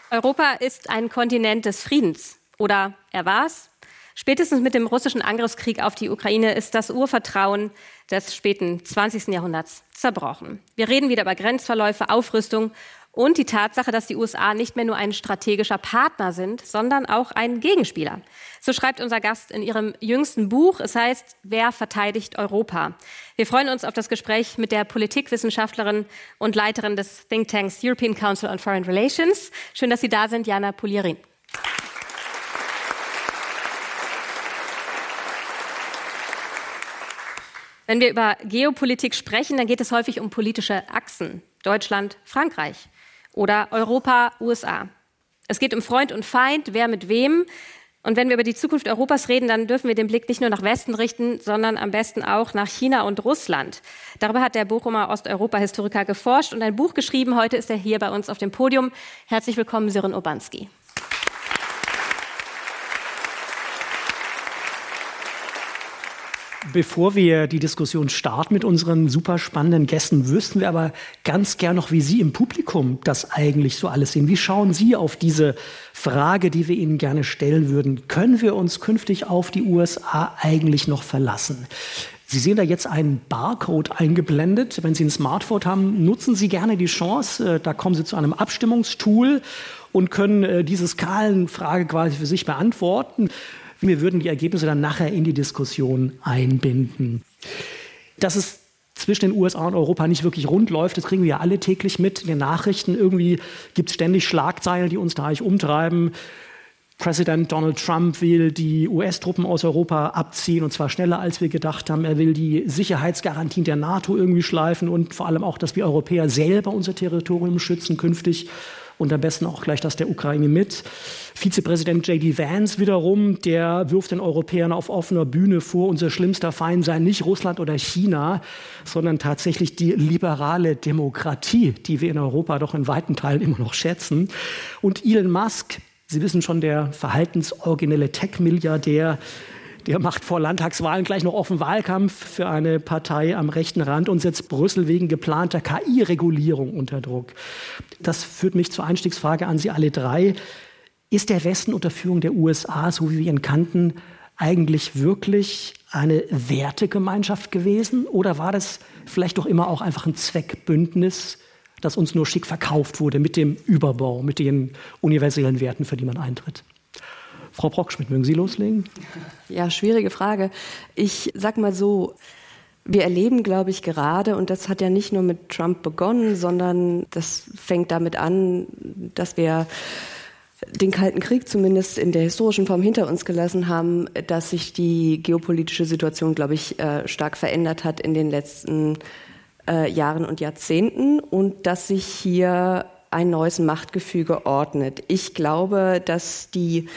Europa ist ein Kontinent des Friedens. Oder er war's. Spätestens mit dem russischen Angriffskrieg auf die Ukraine ist das Urvertrauen des späten 20. Jahrhunderts zerbrochen. Wir reden wieder über Grenzverläufe, Aufrüstung und die Tatsache, dass die USA nicht mehr nur ein strategischer Partner sind, sondern auch ein Gegenspieler. So schreibt unser Gast in ihrem jüngsten Buch. Es heißt, wer verteidigt Europa? Wir freuen uns auf das Gespräch mit der Politikwissenschaftlerin und Leiterin des Thinktanks European Council on Foreign Relations. Schön, dass Sie da sind, Jana Pulierin. Wenn wir über Geopolitik sprechen, dann geht es häufig um politische Achsen. Deutschland, Frankreich oder Europa, USA. Es geht um Freund und Feind, wer mit wem. Und wenn wir über die Zukunft Europas reden, dann dürfen wir den Blick nicht nur nach Westen richten, sondern am besten auch nach China und Russland. Darüber hat der Bochumer Osteuropa-Historiker geforscht und ein Buch geschrieben. Heute ist er hier bei uns auf dem Podium. Herzlich willkommen, Sören Urbanski. Bevor wir die Diskussion starten mit unseren super spannenden Gästen, wüssten wir aber ganz gern noch, wie Sie im Publikum das eigentlich so alles sehen. Wie schauen Sie auf diese Frage, die wir Ihnen gerne stellen würden? Können wir uns künftig auf die USA eigentlich noch verlassen? Sie sehen da jetzt einen Barcode eingeblendet. Wenn Sie ein Smartphone haben, nutzen Sie gerne die Chance. Da kommen Sie zu einem Abstimmungstool und können diese Skalenfrage quasi für sich beantworten. Wir würden die Ergebnisse dann nachher in die Diskussion einbinden. Dass es zwischen den USA und Europa nicht wirklich rund läuft, das kriegen wir ja alle täglich mit in den Nachrichten. Irgendwie gibt es ständig Schlagzeilen, die uns da eigentlich umtreiben. Präsident Donald Trump will die US-Truppen aus Europa abziehen, und zwar schneller, als wir gedacht haben. Er will die Sicherheitsgarantien der NATO irgendwie schleifen und vor allem auch, dass wir Europäer selber unser Territorium schützen künftig. Und am besten auch gleich das der Ukraine mit. Vizepräsident J.D. Vance wiederum, der wirft den Europäern auf offener Bühne vor, unser schlimmster Feind sei nicht Russland oder China, sondern tatsächlich die liberale Demokratie, die wir in Europa doch in weiten Teilen immer noch schätzen. Und Elon Musk, Sie wissen schon, der verhaltensoriginelle Tech-Milliardär, der macht vor Landtagswahlen gleich noch offen Wahlkampf für eine Partei am rechten Rand und setzt Brüssel wegen geplanter KI-Regulierung unter Druck. Das führt mich zur Einstiegsfrage an Sie alle drei. Ist der Westen unter Führung der USA, so wie wir ihn kannten, eigentlich wirklich eine Wertegemeinschaft gewesen? Oder war das vielleicht doch immer auch einfach ein Zweckbündnis, das uns nur schick verkauft wurde mit dem Überbau, mit den universellen Werten, für die man eintritt? Frau Brockschmidt, mögen Sie loslegen? Ja, schwierige Frage. Ich sag mal so, wir erleben, glaube ich, gerade, und das hat ja nicht nur mit Trump begonnen, sondern das fängt damit an, dass wir den Kalten Krieg zumindest in der historischen Form hinter uns gelassen haben, dass sich die geopolitische Situation, glaube ich, stark verändert hat in den letzten Jahren und Jahrzehnten und dass sich hier ein neues Machtgefüge ordnet. Ich glaube, dass die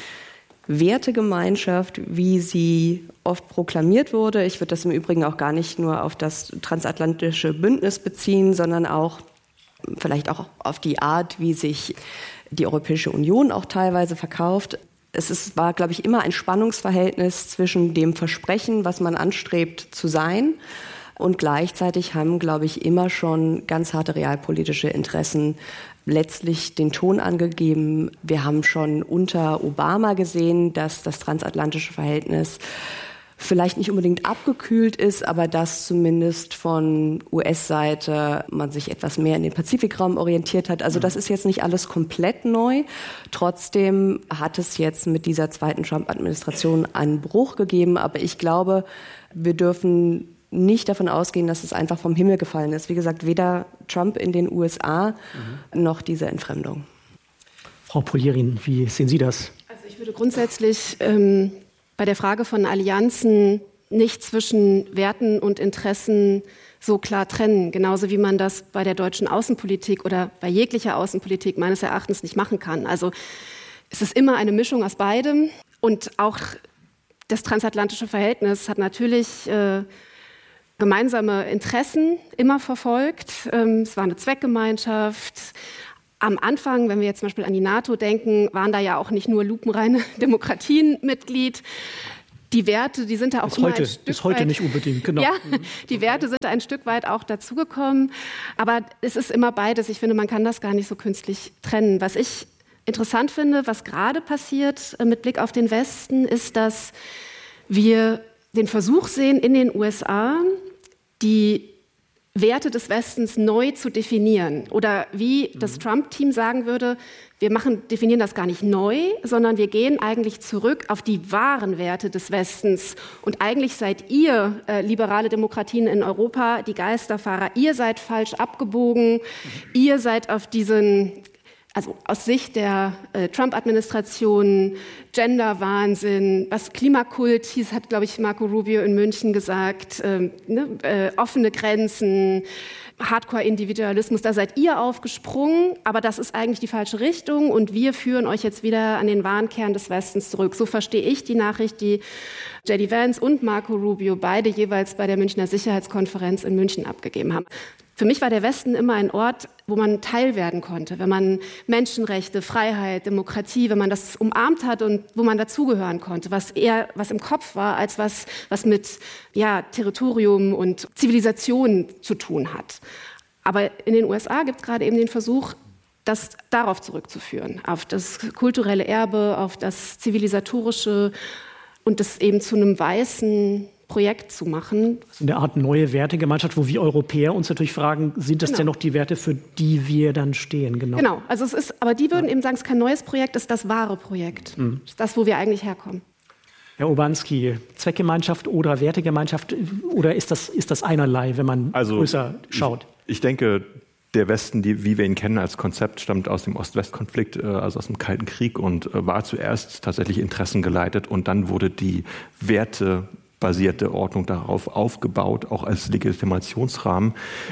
Wertegemeinschaft, wie sie oft proklamiert wurde. Ich würde das im Übrigen auch gar nicht nur auf das transatlantische Bündnis beziehen, sondern auch vielleicht auch auf die Art, wie sich die Europäische Union auch teilweise verkauft. War, glaube ich, immer ein Spannungsverhältnis zwischen dem Versprechen, was man anstrebt zu sein, und gleichzeitig haben, glaube ich, immer schon ganz harte realpolitische Interessen letztlich den Ton angegeben. Wir haben schon unter Obama gesehen, dass das transatlantische Verhältnis vielleicht nicht unbedingt abgekühlt ist, aber dass zumindest von US-Seite man sich etwas mehr in den Pazifikraum orientiert hat. Also das ist jetzt nicht alles komplett neu. Trotzdem hat es jetzt mit dieser zweiten Trump-Administration einen Bruch gegeben. Aber ich glaube, wir dürfen nicht davon ausgehen, dass es einfach vom Himmel gefallen ist. Wie gesagt, weder Trump in den USA noch diese Entfremdung. Frau Pulierin, wie sehen Sie das? Also ich würde grundsätzlich bei der Frage von Allianzen nicht zwischen Werten und Interessen so klar trennen. Genauso wie man das bei der deutschen Außenpolitik oder bei jeglicher Außenpolitik meines Erachtens nicht machen kann. Also es ist immer eine Mischung aus beidem. Und auch das transatlantische Verhältnis hat natürlich gemeinsame Interessen immer verfolgt. Es war eine Zweckgemeinschaft. Am Anfang, wenn wir jetzt zum Beispiel an die NATO denken, waren da ja auch nicht nur lupenreine Demokratien Mitglied. Die Werte, die sind da auch immer ein Stück weit... Bis heute nicht unbedingt, genau. Ja, die Werte sind ein Stück weit auch dazugekommen. Aber es ist immer beides. Ich finde, man kann das gar nicht so künstlich trennen. Was ich interessant finde, was gerade passiert mit Blick auf den Westen, ist, dass wir den Versuch sehen, in den USA die Werte des Westens neu zu definieren. Oder wie das Trump-Team sagen würde, wir definieren das gar nicht neu, sondern wir gehen eigentlich zurück auf die wahren Werte des Westens. Und eigentlich seid ihr, liberale Demokratien in Europa, die Geisterfahrer. Ihr seid falsch abgebogen. Ihr seid auf diesen, also aus Sicht der Trump-Administration, Gender-Wahnsinn, was Klimakult hieß, hat, glaube ich, Marco Rubio in München gesagt, offene Grenzen, Hardcore-Individualismus, da seid ihr aufgesprungen, aber das ist eigentlich die falsche Richtung und wir führen euch jetzt wieder an den wahren Kern des Westens zurück. So verstehe ich die Nachricht, die J.D. Vance und Marco Rubio beide jeweils bei der Münchner Sicherheitskonferenz in München abgegeben haben. Für mich war der Westen immer ein Ort, wo man Teil werden konnte, wenn man Menschenrechte, Freiheit, Demokratie, wenn man das umarmt hat und wo man dazugehören konnte, was eher was im Kopf war, als was mit Territorium und Zivilisation zu tun hat. Aber in den USA gibt es gerade eben den Versuch, das darauf zurückzuführen, auf das kulturelle Erbe, auf das zivilisatorische und das eben zu einem weißen Projekt zu machen. So eine Art neue Wertegemeinschaft, wo wir Europäer uns natürlich fragen, sind das denn noch die Werte, für die wir dann stehen? Genau, also es ist, aber die würden eben sagen, es ist kein neues Projekt, es ist das wahre Projekt. Es ist das, wo wir eigentlich herkommen. Herr Urbanski, Zweckgemeinschaft oder Wertegemeinschaft, oder ist das einerlei, wenn man größer schaut? Ich denke, der Westen, wie wir ihn kennen als Konzept, stammt aus dem Ost-West-Konflikt, also aus dem Kalten Krieg und war zuerst tatsächlich interessengeleitet und dann wurde die wertebasierte Ordnung darauf aufgebaut, auch als Legitimationsrahmen.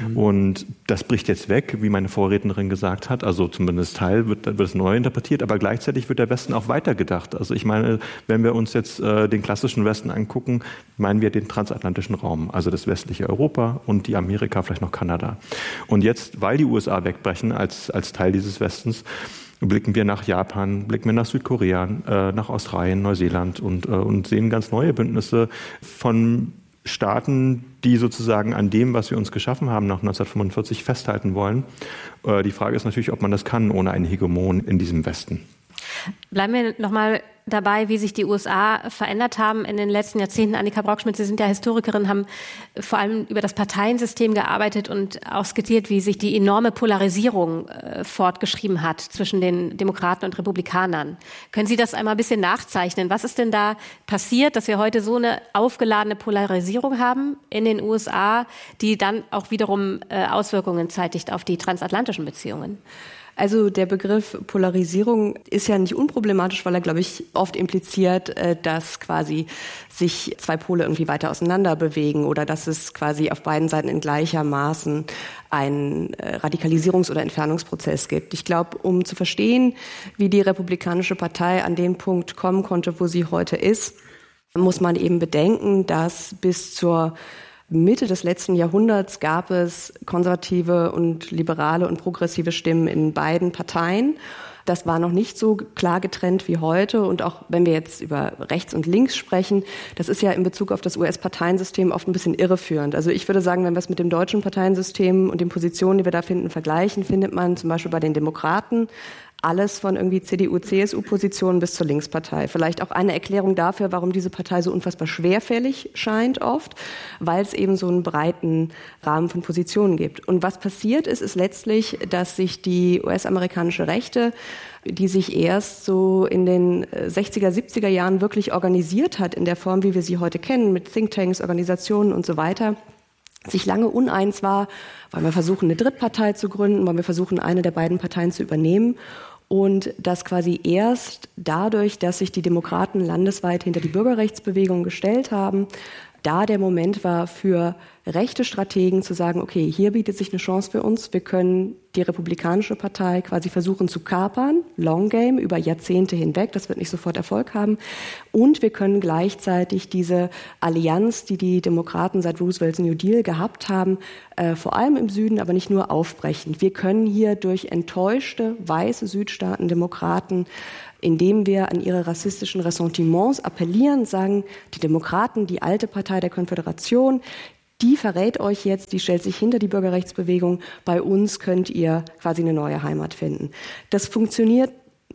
Und das bricht jetzt weg, wie meine Vorrednerin gesagt hat. Also zumindest Teil wird es neu interpretiert, aber gleichzeitig wird der Westen auch weitergedacht. Also ich meine, wenn wir uns jetzt den klassischen Westen angucken, meinen wir den transatlantischen Raum, also das westliche Europa und die Amerika, vielleicht noch Kanada. Und jetzt, weil die USA wegbrechen als Teil dieses Westens, blicken wir nach Japan, blicken wir nach Südkorea, nach Australien, Neuseeland und sehen ganz neue Bündnisse von Staaten, die sozusagen an dem, was wir uns geschaffen haben nach 1945, festhalten wollen. Die Frage ist natürlich, ob man das kann ohne einen Hegemon in diesem Westen. Bleiben wir nochmal dabei, wie sich die USA verändert haben in den letzten Jahrzehnten. Annika Brockschmidt, Sie sind ja Historikerin, haben vor allem über das Parteiensystem gearbeitet und auch skizziert, wie sich die enorme Polarisierung fortgeschrieben hat zwischen den Demokraten und Republikanern. Können Sie das einmal ein bisschen nachzeichnen? Was ist denn da passiert, dass wir heute so eine aufgeladene Polarisierung haben in den USA, die dann auch wiederum Auswirkungen zeitigt auf die transatlantischen Beziehungen? Also der Begriff Polarisierung ist ja nicht unproblematisch, weil er, glaube ich, oft impliziert, dass quasi sich zwei Pole irgendwie weiter auseinander bewegen oder dass es quasi auf beiden Seiten in gleichermaßen einen Radikalisierungs- oder Entfernungsprozess gibt. Ich glaube, um zu verstehen, wie die Republikanische Partei an den Punkt kommen konnte, wo sie heute ist, muss man eben bedenken, dass bis zur Mitte des letzten Jahrhunderts gab es konservative und liberale und progressive Stimmen in beiden Parteien. Das war noch nicht so klar getrennt wie heute. Und auch wenn wir jetzt über rechts und links sprechen, das ist ja in Bezug auf das US-Parteiensystem oft ein bisschen irreführend. Also ich würde sagen, wenn wir es mit dem deutschen Parteiensystem und den Positionen, die wir da finden, vergleichen, findet man zum Beispiel bei den Demokraten alles von irgendwie CDU-CSU-Positionen bis zur Linkspartei. Vielleicht auch eine Erklärung dafür, warum diese Partei so unfassbar schwerfällig scheint oft, weil es eben so einen breiten Rahmen von Positionen gibt. Und was passiert ist letztlich, dass sich die US-amerikanische Rechte, die sich erst so in den 60er, 70er Jahren wirklich organisiert hat, in der Form, wie wir sie heute kennen, mit Thinktanks, Organisationen und so weiter, sich lange uneins war, weil wir versuchen, eine Drittpartei zu gründen, weil wir versuchen, eine der beiden Parteien zu übernehmen. Und das quasi erst dadurch, dass sich die Demokraten landesweit hinter die Bürgerrechtsbewegung gestellt haben, da der Moment war für rechte Strategen zu sagen, okay, hier bietet sich eine Chance für uns, wir können die Republikanische Partei quasi versuchen zu kapern, Long Game, über Jahrzehnte hinweg, das wird nicht sofort Erfolg haben, und wir können gleichzeitig diese Allianz, die die Demokraten seit Roosevelts New Deal gehabt haben, vor allem im Süden, aber nicht nur, aufbrechen. Wir können hier durch enttäuschte, weiße Südstaaten, Demokraten, indem wir an ihre rassistischen Ressentiments appellieren, sagen, die Demokraten, die alte Partei der Konföderation, die verrät euch jetzt, die stellt sich hinter die Bürgerrechtsbewegung, bei uns könnt ihr quasi eine neue Heimat finden. Das funktioniert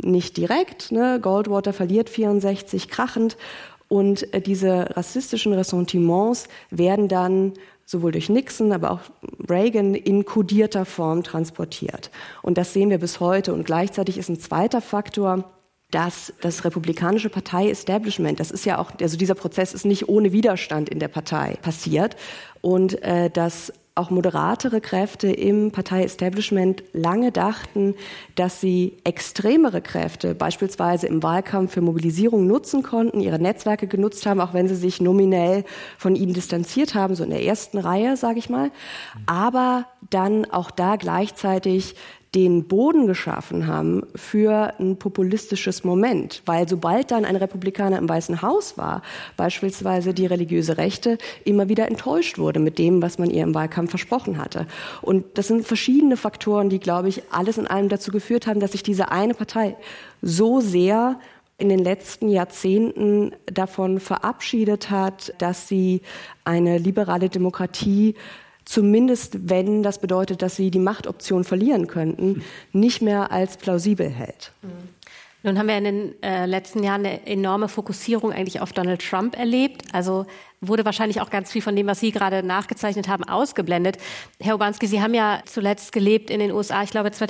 nicht direkt. Ne? Goldwater verliert 64 krachend. Und diese rassistischen Ressentiments werden dann sowohl durch Nixon, aber auch Reagan in kodierter Form transportiert. Und das sehen wir bis heute. Und gleichzeitig ist ein zweiter Faktor, dass das republikanische Partei-Establishment, das ist ja auch, also dieser Prozess ist nicht ohne Widerstand in der Partei passiert. Und dass auch moderatere Kräfte im Partei-Establishment lange dachten, dass sie extremere Kräfte beispielsweise im Wahlkampf für Mobilisierung nutzen konnten, ihre Netzwerke genutzt haben, auch wenn sie sich nominell von ihnen distanziert haben, so in der ersten Reihe, sage ich mal, aber dann auch da gleichzeitig den Boden geschaffen haben für ein populistisches Moment. Weil sobald dann ein Republikaner im Weißen Haus war, beispielsweise die religiöse Rechte immer wieder enttäuscht wurde mit dem, was man ihr im Wahlkampf versprochen hatte. Und das sind verschiedene Faktoren, die, glaube ich, alles in allem dazu geführt haben, dass sich diese eine Partei so sehr in den letzten Jahrzehnten davon verabschiedet hat, dass sie eine liberale Demokratie, zumindest wenn das bedeutet, dass sie die Machtoption verlieren könnten, nicht mehr als plausibel hält. Nun haben wir in den letzten Jahren eine enorme Fokussierung eigentlich auf Donald Trump erlebt. Also wurde wahrscheinlich auch ganz viel von dem, was Sie gerade nachgezeichnet haben, ausgeblendet. Herr Urbanski, Sie haben ja zuletzt gelebt in den USA, ich glaube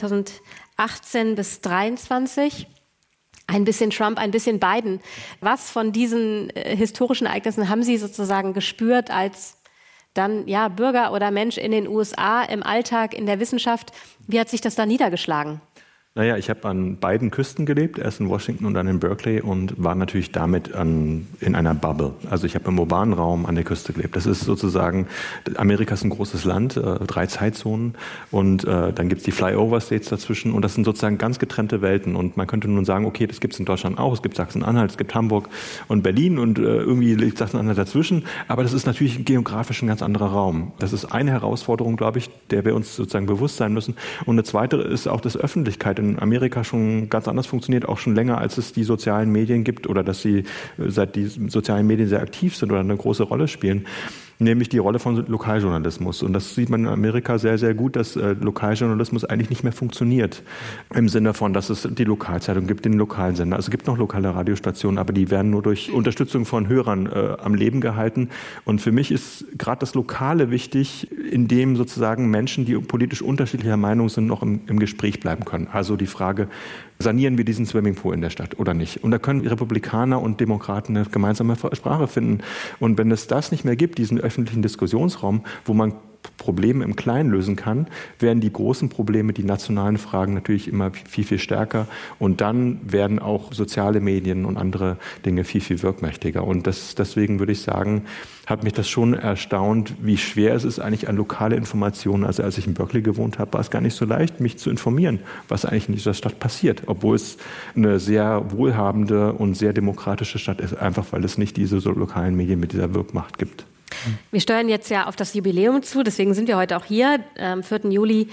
2018 bis 2023. Ein bisschen Trump, ein bisschen Biden. Was von diesen historischen Ereignissen haben Sie sozusagen gespürt als dann Bürger oder Mensch in den USA, im Alltag, in der Wissenschaft? Wie hat sich das da niedergeschlagen? Naja, ich habe an beiden Küsten gelebt, erst in Washington und dann in Berkeley und war natürlich damit in einer Bubble. Also ich habe im urbanen Raum an der Küste gelebt. Das ist sozusagen, Amerika ist ein großes Land, 3 Zeitzonen und dann gibt's die Flyover-States dazwischen und das sind sozusagen ganz getrennte Welten. Und man könnte nun sagen, okay, das gibt's in Deutschland auch, es gibt Sachsen-Anhalt, es gibt Hamburg und Berlin und irgendwie liegt Sachsen-Anhalt dazwischen. Aber das ist natürlich geografisch ein ganz anderer Raum. Das ist eine Herausforderung, glaube ich, der wir uns sozusagen bewusst sein müssen. Und eine zweite ist auch das Öffentlichkeit in Amerika schon ganz anders funktioniert, auch schon länger, als es die sozialen Medien gibt oder dass sie seit die sozialen Medien sehr aktiv sind oder eine große Rolle spielen. Nämlich die Rolle von Lokaljournalismus. Und das sieht man in Amerika sehr, sehr gut, dass Lokaljournalismus eigentlich nicht mehr funktioniert. Im Sinne von, dass es die Lokalzeitung gibt, den Lokalsender. Also es gibt noch lokale Radiostationen, aber die werden nur durch Unterstützung von Hörern am Leben gehalten. Und für mich ist gerade das Lokale wichtig, in dem sozusagen Menschen, die politisch unterschiedlicher Meinung sind, noch im Gespräch bleiben können. Also die Frage, sanieren wir diesen Swimmingpool in der Stadt oder nicht? Und da können Republikaner und Demokraten eine gemeinsame Sprache finden. Und wenn es das nicht mehr gibt, diesen öffentlichen Diskussionsraum, wo man Probleme im Kleinen lösen kann, werden die großen Probleme, die nationalen Fragen natürlich immer viel, viel stärker. Und dann werden auch soziale Medien und andere Dinge viel, viel wirkmächtiger. Und deswegen würde ich sagen, hat mich das schon erstaunt, wie schwer es ist eigentlich an lokale Informationen. Also als ich in Berkeley gewohnt habe, war es gar nicht so leicht, mich zu informieren, was eigentlich in dieser Stadt passiert. Obwohl es eine sehr wohlhabende und sehr demokratische Stadt ist, einfach weil es nicht diese so lokalen Medien mit dieser Wirkmacht gibt. Wir steuern jetzt ja auf das Jubiläum zu, deswegen sind wir heute auch hier. Am 4. Juli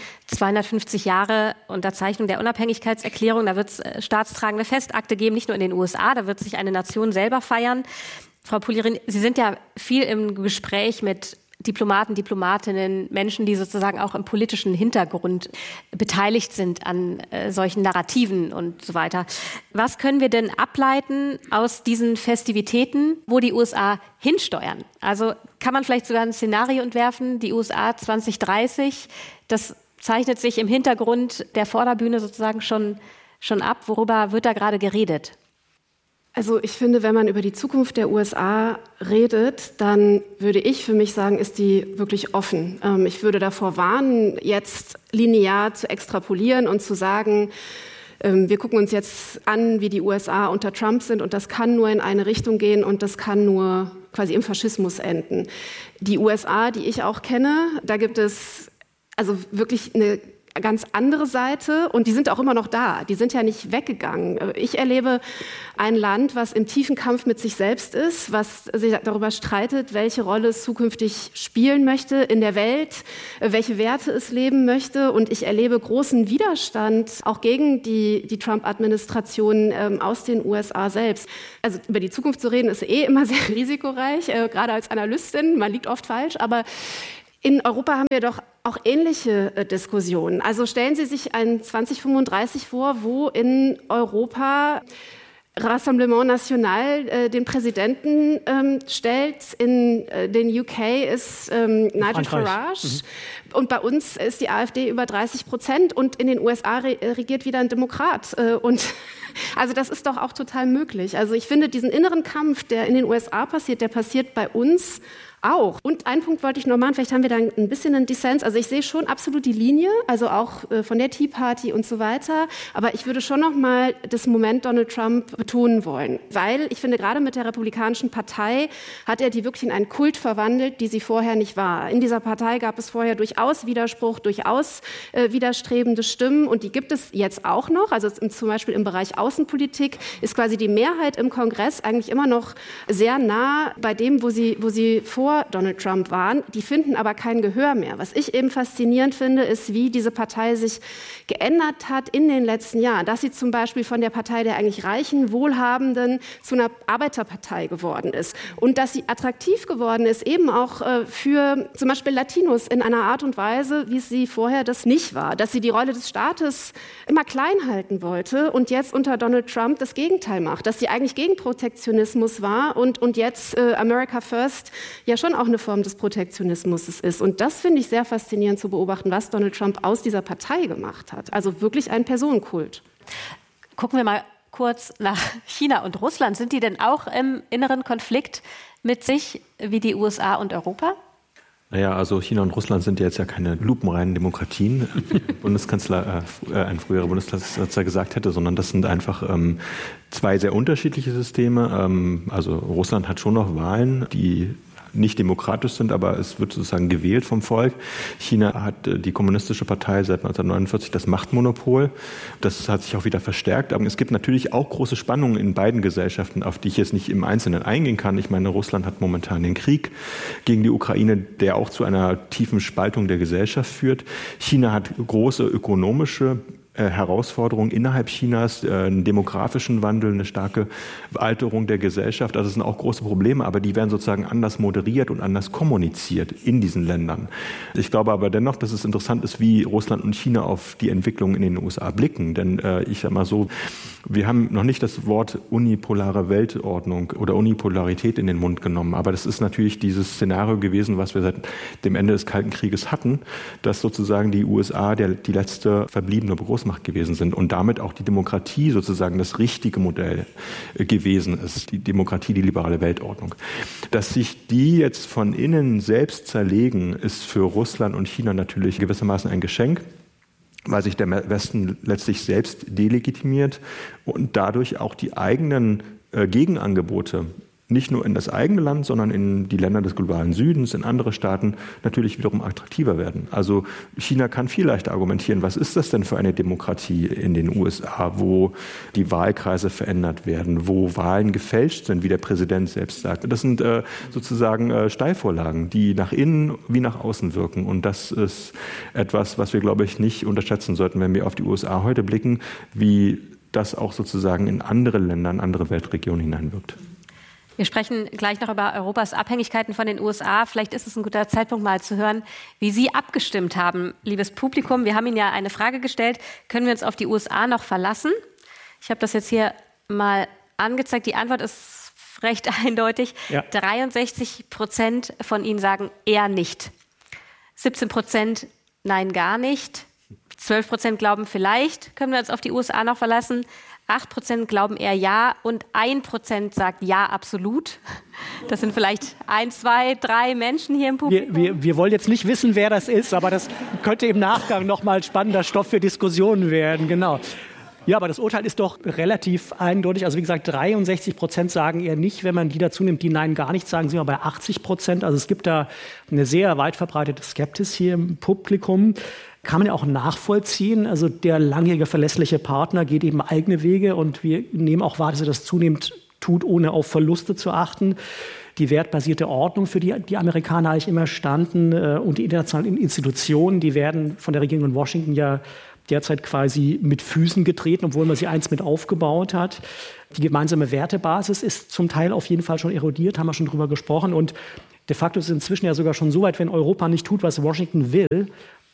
250 Jahre Unterzeichnung der Unabhängigkeitserklärung. Da wird es staatstragende Festakte geben, nicht nur in den USA, da wird sich eine Nation selber feiern. Frau Poulirin, Sie sind ja viel im Gespräch mit Diplomaten, Diplomatinnen, Menschen, die sozusagen auch im politischen Hintergrund beteiligt sind an solchen Narrativen und so weiter. Was können wir denn ableiten aus diesen Festivitäten, wo die USA hinsteuern? Also kann man vielleicht sogar ein Szenario entwerfen, die USA 2030, das zeichnet sich im Hintergrund der Vorderbühne sozusagen schon ab. Worüber wird da gerade geredet? Also ich finde, wenn man über die Zukunft der USA redet, dann würde ich für mich sagen, ist die wirklich offen. Ich würde davor warnen, jetzt linear zu extrapolieren und zu sagen, wir gucken uns jetzt an, wie die USA unter Trump sind und das kann nur in eine Richtung gehen und das kann nur quasi im Faschismus enden. Die USA, die ich auch kenne, da gibt es also wirklich eine ganz andere Seite und die sind auch immer noch da. Die sind ja nicht weggegangen. Ich erlebe ein Land, was im tiefen Kampf mit sich selbst ist, was sich darüber streitet, welche Rolle es zukünftig spielen möchte in der Welt, welche Werte es leben möchte. Und ich erlebe großen Widerstand auch gegen die Trump-Administration aus den USA selbst. Also über die Zukunft zu reden, ist immer sehr risikoreich, gerade als Analystin. Man liegt oft falsch, aber in Europa haben wir doch auch ähnliche Diskussionen. Also stellen Sie sich ein 2035 vor, wo in Europa Rassemblement National den Präsidenten stellt. In den UK ist Nigel Farage. Und bei uns ist die AfD über 30% und in den USA regiert wieder ein Demokrat. Und also das ist doch auch total möglich. Also ich finde, diesen inneren Kampf, der in den USA passiert, der passiert bei uns auch. Und einen Punkt wollte ich noch machen, vielleicht haben wir da ein bisschen einen Dissens. Also ich sehe schon absolut die Linie, also auch von der Tea Party und so weiter. Aber ich würde schon noch mal das Moment Donald Trump betonen wollen. Weil ich finde, gerade mit der Republikanischen Partei hat er die wirklich in einen Kult verwandelt, die sie vorher nicht war. In dieser Partei gab es vorher durchaus Widerspruch, durchaus widerstrebende Stimmen. Und die gibt es jetzt auch noch. Also zum Beispiel im Bereich Außenpolitik ist quasi die Mehrheit im Kongress eigentlich immer noch sehr nah bei dem, wo sie vor Donald Trump waren. Die finden aber kein Gehör mehr. Was ich eben faszinierend finde, ist, wie diese Partei sich geändert hat in den letzten Jahren. Dass sie zum Beispiel von der Partei der eigentlich reichen, wohlhabenden zu einer Arbeiterpartei geworden ist. Und dass sie attraktiv geworden ist, eben auch für zum Beispiel Latinos in einer Art und Weise, wie sie vorher das nicht war. Dass sie die Rolle des Staates immer klein halten wollte und jetzt unter Donald Trump das Gegenteil macht. Dass sie eigentlich gegen Protektionismus war und jetzt America First ja schon auch eine Form des Protektionismus ist. Und das finde ich sehr faszinierend zu beobachten, was Donald Trump aus dieser Partei gemacht hat. Also wirklich ein Personenkult. Gucken wir mal kurz nach China und Russland. Sind die denn auch im inneren Konflikt mit sich wie die USA und Europa? Naja, also China und Russland sind jetzt ja keine lupenreinen Demokratien, wie ein früherer Bundeskanzler gesagt hätte, sondern das sind einfach zwei sehr unterschiedliche Systeme. Also Russland hat schon noch Wahlen, die nicht demokratisch sind, aber es wird sozusagen gewählt vom Volk. China hat die Kommunistische Partei seit 1949 das Machtmonopol. Das hat sich auch wieder verstärkt. Aber es gibt natürlich auch große Spannungen in beiden Gesellschaften, auf die ich jetzt nicht im Einzelnen eingehen kann. Ich meine, Russland hat momentan den Krieg gegen die Ukraine, der auch zu einer tiefen Spaltung der Gesellschaft führt. China hat große ökonomische Herausforderungen innerhalb Chinas, einen demografischen Wandel, eine starke Alterung der Gesellschaft. Also das sind auch große Probleme, aber die werden sozusagen anders moderiert und anders kommuniziert in diesen Ländern. Ich glaube aber dennoch, dass es interessant ist, wie Russland und China auf die Entwicklung in den USA blicken. Denn ich sage mal so, wir haben noch nicht das Wort unipolare Weltordnung oder Unipolarität in den Mund genommen. Aber das ist natürlich dieses Szenario gewesen, was wir seit dem Ende des Kalten Krieges hatten, dass sozusagen die USA die letzte verbliebene Großmacht gewesen sind und damit auch die Demokratie sozusagen das richtige Modell gewesen ist, die Demokratie, die liberale Weltordnung. Dass sich die jetzt von innen selbst zerlegen, ist für Russland und China natürlich gewissermaßen ein Geschenk, weil sich der Westen letztlich selbst delegitimiert und dadurch auch die eigenen Gegenangebote nicht nur in das eigene Land, sondern in die Länder des globalen Südens, in andere Staaten natürlich wiederum attraktiver werden. Also China kann viel leichter argumentieren, was ist das denn für eine Demokratie in den USA, wo die Wahlkreise verändert werden, wo Wahlen gefälscht sind, wie der Präsident selbst sagt. Das sind sozusagen Steilvorlagen, die nach innen wie nach außen wirken. Und das ist etwas, was wir, glaube ich, nicht unterschätzen sollten, wenn wir auf die USA heute blicken, wie das auch sozusagen in andere Länder, in andere Weltregionen hineinwirkt. Wir sprechen gleich noch über Europas Abhängigkeiten von den USA. Vielleicht ist es ein guter Zeitpunkt, mal zu hören, wie Sie abgestimmt haben, liebes Publikum. Wir haben Ihnen ja eine Frage gestellt. Können wir uns auf die USA noch verlassen? Ich habe das jetzt hier mal angezeigt. Die Antwort ist recht eindeutig. Ja. 63% von Ihnen sagen eher nicht. 17% nein, gar nicht. 12% glauben vielleicht, können wir uns auf die USA noch verlassen. 8% glauben eher ja und 1% sagt ja, absolut. Das sind vielleicht 1, 2, 3 Menschen hier im Publikum. Wir wollen jetzt nicht wissen, wer das ist, aber das könnte im Nachgang nochmal spannender Stoff für Diskussionen werden, genau. Ja, aber das Urteil ist doch relativ eindeutig. Also wie gesagt, 63% sagen eher nicht. Wenn man die dazu nimmt, die Nein gar nicht sagen, sind wir bei 80%. Also es gibt da eine sehr weit verbreitete Skepsis hier im Publikum. Kann man ja auch nachvollziehen. Also der langjährige verlässliche Partner geht eben eigene Wege und wir nehmen auch wahr, dass er das zunehmend tut, ohne auf Verluste zu achten. Die wertbasierte Ordnung, für die die Amerikaner eigentlich immer standen, und die internationalen Institutionen, die werden von der Regierung in Washington ja derzeit quasi mit Füßen getreten, obwohl man sie einst mit aufgebaut hat. Die gemeinsame Wertebasis ist zum Teil auf jeden Fall schon erodiert, haben wir schon drüber gesprochen. Und de facto ist es inzwischen ja sogar schon so weit, wenn Europa nicht tut, was Washington will,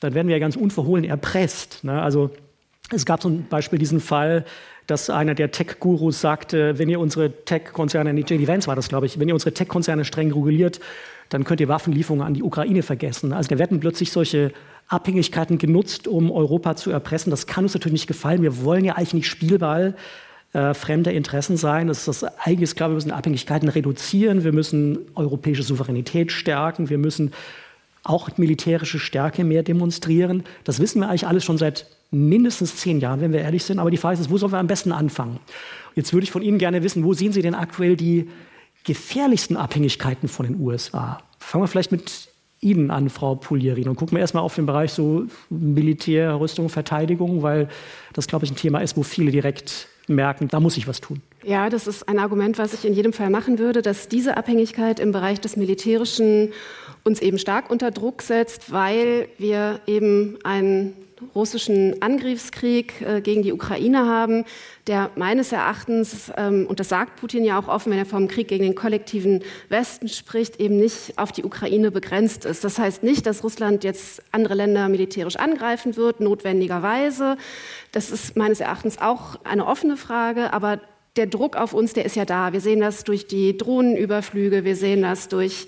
dann werden wir ja ganz unverhohlen erpresst. Ne? Also es gab zum Beispiel diesen Fall, dass einer der Tech-Gurus sagte, wenn ihr unsere Tech-Konzerne, J.D. Vance war das, glaube ich, wenn ihr unsere Tech-Konzerne streng reguliert, dann könnt ihr Waffenlieferungen an die Ukraine vergessen. Also da werden plötzlich solche Abhängigkeiten genutzt, um Europa zu erpressen. Das kann uns natürlich nicht gefallen. Wir wollen ja eigentlich nicht Spielball fremder Interessen sein. Das ist das Eigentliche, glaube ich, wir müssen Abhängigkeiten reduzieren. Wir müssen europäische Souveränität stärken. Wir müssen auch militärische Stärke mehr demonstrieren. Das wissen wir eigentlich alles schon seit mindestens 10 Jahren, wenn wir ehrlich sind. Aber die Frage ist, wo sollen wir am besten anfangen? Jetzt würde ich von Ihnen gerne wissen, wo sehen Sie denn aktuell die gefährlichsten Abhängigkeiten von den USA? Fangen wir vielleicht mit Ihnen an, Frau Puglierin, und gucken wir erstmal auf den Bereich so Militär, Rüstung, Verteidigung, weil das, glaube ich, ein Thema ist, wo viele direkt merken, da muss ich was tun. Ja, das ist ein Argument, was ich in jedem Fall machen würde, dass diese Abhängigkeit im Bereich des Militärischen uns eben stark unter Druck setzt, weil wir eben einen russischen Angriffskrieg gegen die Ukraine haben, der meines Erachtens, und das sagt Putin ja auch offen, wenn er vom Krieg gegen den kollektiven Westen spricht, eben nicht auf die Ukraine begrenzt ist. Das heißt nicht, dass Russland jetzt andere Länder militärisch angreifen wird, notwendigerweise. Das ist meines Erachtens auch eine offene Frage, aber der Druck auf uns, der ist ja da. Wir sehen das durch die Drohnenüberflüge, wir sehen das durch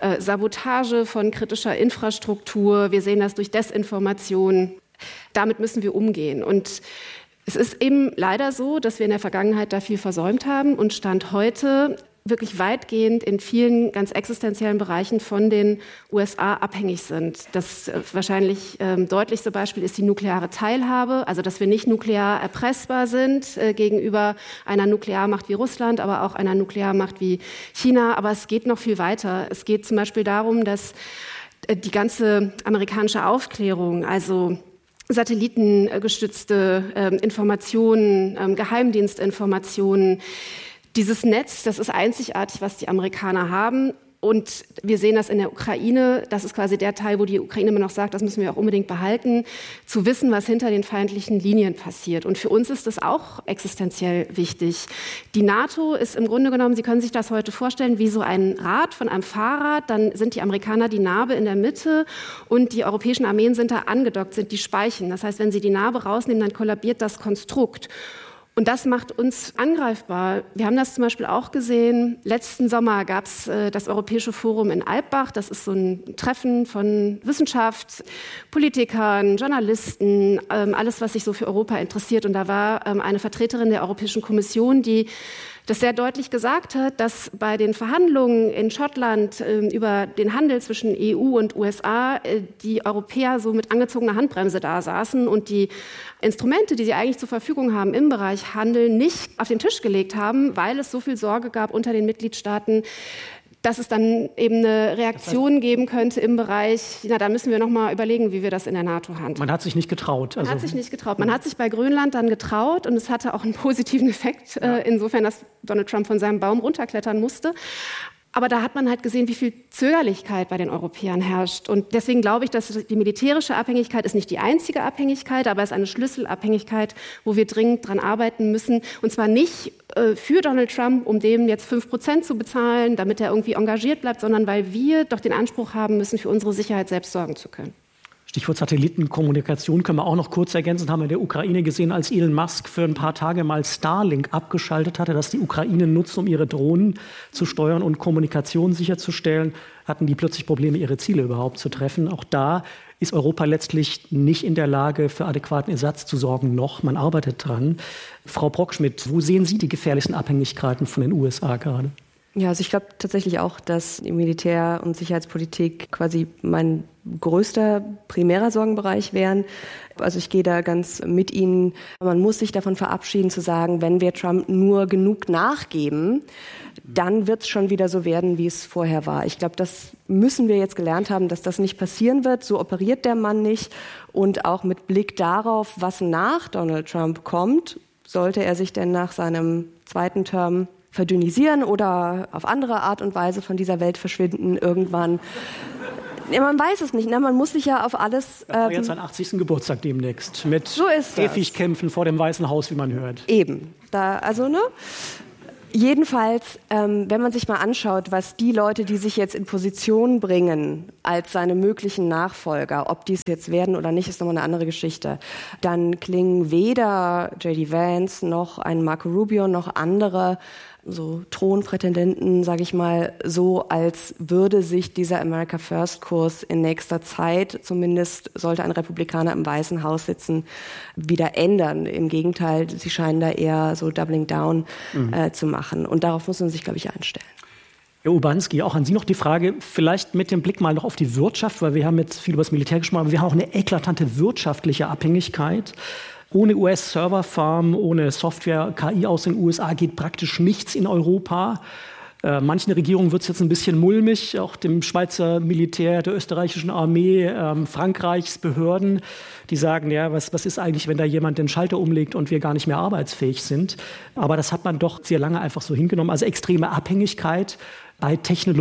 Sabotage von kritischer Infrastruktur, wir sehen das durch Desinformation. Damit müssen wir umgehen. Und es ist eben leider so, dass wir in der Vergangenheit da viel versäumt haben und Stand heute wirklich weitgehend in vielen ganz existenziellen Bereichen von den USA abhängig sind. Das wahrscheinlich deutlichste Beispiel ist die nukleare Teilhabe, also dass wir nicht nuklear erpressbar sind gegenüber einer Nuklearmacht wie Russland, aber auch einer Nuklearmacht wie China. Aber es geht noch viel weiter. Es geht zum Beispiel darum, dass die ganze amerikanische Aufklärung, also satellitengestützte Informationen, Geheimdienstinformationen. Dieses Netz, das ist einzigartig, was die Amerikaner haben. Und wir sehen das in der Ukraine. Das ist quasi der Teil, wo die Ukraine immer noch sagt, das müssen wir auch unbedingt behalten, zu wissen, was hinter den feindlichen Linien passiert. Und für uns ist das auch existenziell wichtig. Die NATO ist im Grunde genommen, Sie können sich das heute vorstellen, wie so ein Rad von einem Fahrrad. Dann sind die Amerikaner die Narbe in der Mitte und die europäischen Armeen sind da angedockt, sind die Speichen. Das heißt, wenn Sie die Narbe rausnehmen, dann kollabiert das Konstrukt. Und das macht uns angreifbar. Wir haben das zum Beispiel auch gesehen. Letzten Sommer gab es das Europäische Forum in Alpbach. Das ist so ein Treffen von Wissenschaft, Politikern, Journalisten, alles, was sich so für Europa interessiert. Und da war eine Vertreterin der Europäischen Kommission, die das sehr deutlich gesagt hat, dass bei den Verhandlungen in Schottland über den Handel zwischen EU und USA die Europäer so mit angezogener Handbremse da saßen und die Instrumente, die sie eigentlich zur Verfügung haben im Bereich Handel, nicht auf den Tisch gelegt haben, weil es so viel Sorge gab unter den Mitgliedstaaten, dass es dann eben eine Reaktion geben könnte im Bereich, na, da müssen wir noch mal überlegen, wie wir das in der NATO handhaben. Man hat sich nicht getraut. Man hat sich nicht getraut. Man hat sich bei Grönland dann getraut und es hatte auch einen positiven Effekt, insofern, dass Donald Trump von seinem Baum runterklettern musste. Aber da hat man halt gesehen, wie viel Zögerlichkeit bei den Europäern herrscht. Und deswegen glaube ich, dass die militärische Abhängigkeit ist nicht die einzige Abhängigkeit, aber es ist eine Schlüsselabhängigkeit, wo wir dringend dran arbeiten müssen. Und zwar nicht für Donald Trump, um dem jetzt 5% zu bezahlen, damit er irgendwie engagiert bleibt, sondern weil wir doch den Anspruch haben müssen, für unsere Sicherheit selbst sorgen zu können. Stichwort Satellitenkommunikation können wir auch noch kurz ergänzen. Haben wir in der Ukraine gesehen, als Elon Musk für ein paar Tage mal Starlink abgeschaltet hatte, dass die Ukraine nutzt, um ihre Drohnen zu steuern und Kommunikation sicherzustellen, hatten die plötzlich Probleme, ihre Ziele überhaupt zu treffen. Auch da ist Europa letztlich nicht in der Lage, für adäquaten Ersatz zu sorgen. Noch, man arbeitet dran. Frau Brockschmidt, wo sehen Sie die gefährlichsten Abhängigkeiten von den USA gerade? Ja, also ich glaube tatsächlich auch, dass die Militär- und Sicherheitspolitik quasi mein größter primärer Sorgenbereich wären. Also ich gehe da ganz mit Ihnen. Man muss sich davon verabschieden zu sagen, wenn wir Trump nur genug nachgeben, dann wird es schon wieder so werden, wie es vorher war. Ich glaube, das müssen wir jetzt gelernt haben, dass das nicht passieren wird. So operiert der Mann nicht. Und auch mit Blick darauf, was nach Donald Trump kommt, sollte er sich denn nach seinem zweiten Term verdünnisieren oder auf andere Art und Weise von dieser Welt verschwinden irgendwann. Ja, man weiß es nicht. Ne? Man muss sich ja auf alles... Er feiert seinen 80. Geburtstag demnächst mit so Käfigkämpfen vor dem Weißen Haus, wie man hört. Eben. Da, also, ne? Jedenfalls, wenn man sich mal anschaut, was die Leute, die sich jetzt in Position bringen als seine möglichen Nachfolger, ob die es jetzt werden oder nicht, ist nochmal eine andere Geschichte, dann klingen weder J.D. Vance noch ein Marco Rubio noch andere so Thronprätendenten, sage ich mal, so, als würde sich dieser America First Kurs in nächster Zeit, zumindest sollte ein Republikaner im Weißen Haus sitzen, wieder ändern. Im Gegenteil, sie scheinen da eher so Doubling Down zu machen. Und darauf muss man sich, glaube ich, einstellen. Herr Urbanski, auch an Sie noch die Frage, vielleicht mit dem Blick mal noch auf die Wirtschaft, weil wir haben jetzt viel über das Militär gesprochen, aber wir haben auch eine eklatante wirtschaftliche Abhängigkeit. Ohne US-Serverfarmen, ohne Software, KI aus den USA geht praktisch nichts in Europa. Manchen Regierungen wird es jetzt ein bisschen mulmig, auch dem Schweizer Militär, der österreichischen Armee, Frankreichs Behörden, die sagen, ja, was ist eigentlich, wenn da jemand den Schalter umlegt und wir gar nicht mehr arbeitsfähig sind. Aber das hat man doch sehr lange einfach so hingenommen. Also extreme Abhängigkeit bei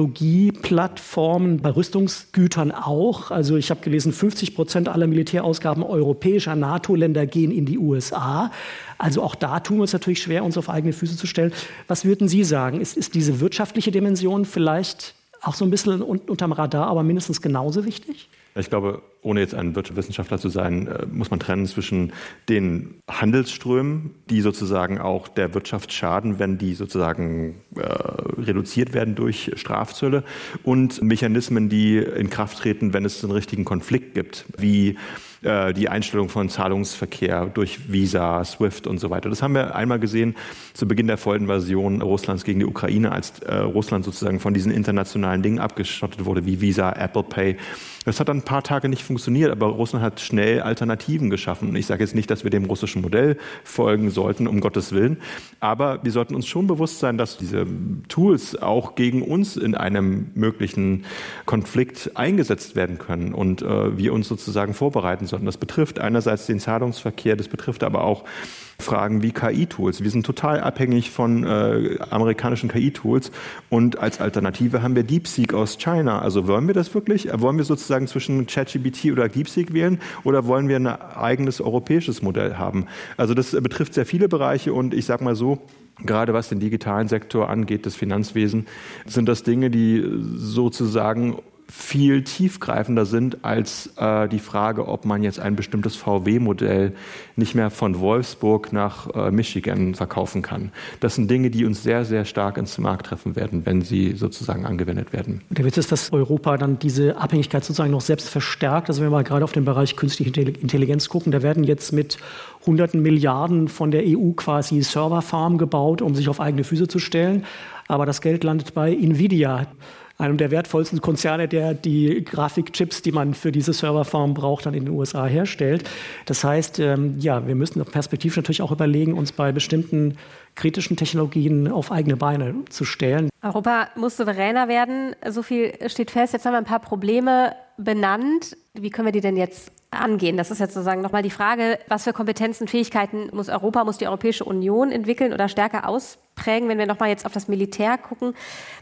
Technologieplattformen, bei Rüstungsgütern auch. Also ich habe gelesen, 50% aller Militärausgaben europäischer NATO-Länder gehen in die USA. Also auch da tun wir uns natürlich schwer, uns auf eigene Füße zu stellen. Was würden Sie sagen? Ist diese wirtschaftliche Dimension vielleicht auch so ein bisschen unterm Radar, aber mindestens genauso wichtig? Ich glaube, ohne jetzt ein Wirtschaftswissenschaftler zu sein, muss man trennen zwischen den Handelsströmen, die sozusagen auch der Wirtschaft schaden, wenn die sozusagen reduziert werden durch Strafzölle, und Mechanismen, die in Kraft treten, wenn es einen richtigen Konflikt gibt, wie die Einstellung von Zahlungsverkehr durch Visa, SWIFT und so weiter. Das haben wir einmal gesehen zu Beginn der Vollinvasion Russlands gegen die Ukraine, als Russland sozusagen von diesen internationalen Dingen abgeschottet wurde, wie Visa, Apple Pay. Das hat dann ein paar Tage nicht funktioniert, aber Russland hat schnell Alternativen geschaffen. Und ich sage jetzt nicht, dass wir dem russischen Modell folgen sollten, um Gottes Willen. Aber wir sollten uns schon bewusst sein, dass diese Tools auch gegen uns in einem möglichen Konflikt eingesetzt werden können und wir uns sozusagen vorbereiten sollten. Das betrifft einerseits den Zahlungsverkehr, das betrifft aber auch Fragen wie KI-Tools. Wir sind total abhängig von amerikanischen KI-Tools, und als Alternative haben wir DeepSeek aus China. Also wollen wir das wirklich? Wollen wir sozusagen zwischen ChatGPT oder DeepSeek wählen, oder wollen wir ein eigenes europäisches Modell haben? Also das betrifft sehr viele Bereiche, und ich sage mal so, gerade was den digitalen Sektor angeht, das Finanzwesen, sind das Dinge, die sozusagen viel tiefgreifender sind als die Frage, ob man jetzt ein bestimmtes VW-Modell nicht mehr von Wolfsburg nach Michigan verkaufen kann. Das sind Dinge, die uns sehr, sehr stark ins Mark treffen werden, wenn sie sozusagen angewendet werden. Der Witz ist, dass Europa dann diese Abhängigkeit sozusagen noch selbst verstärkt. Also wenn wir mal gerade auf den Bereich künstliche Intelligenz gucken, da werden jetzt mit hunderten Milliarden von der EU quasi Serverfarmen gebaut, um sich auf eigene Füße zu stellen. Aber das Geld landet bei Nvidia, einem der wertvollsten Konzerne, der die Grafikchips, die man für diese Serverfarm braucht, dann in den USA herstellt. Das heißt, ja, wir müssen perspektivisch natürlich auch überlegen, uns bei bestimmten kritischen Technologien auf eigene Beine zu stellen. Europa muss souveräner werden, so viel steht fest. Jetzt haben wir ein paar Probleme benannt. Wie können wir die denn jetzt angehen? Das ist jetzt sozusagen nochmal die Frage, was für Kompetenzen, Fähigkeiten muss die Europäische Union entwickeln oder stärker ausprägen? Wenn wir nochmal jetzt auf das Militär gucken,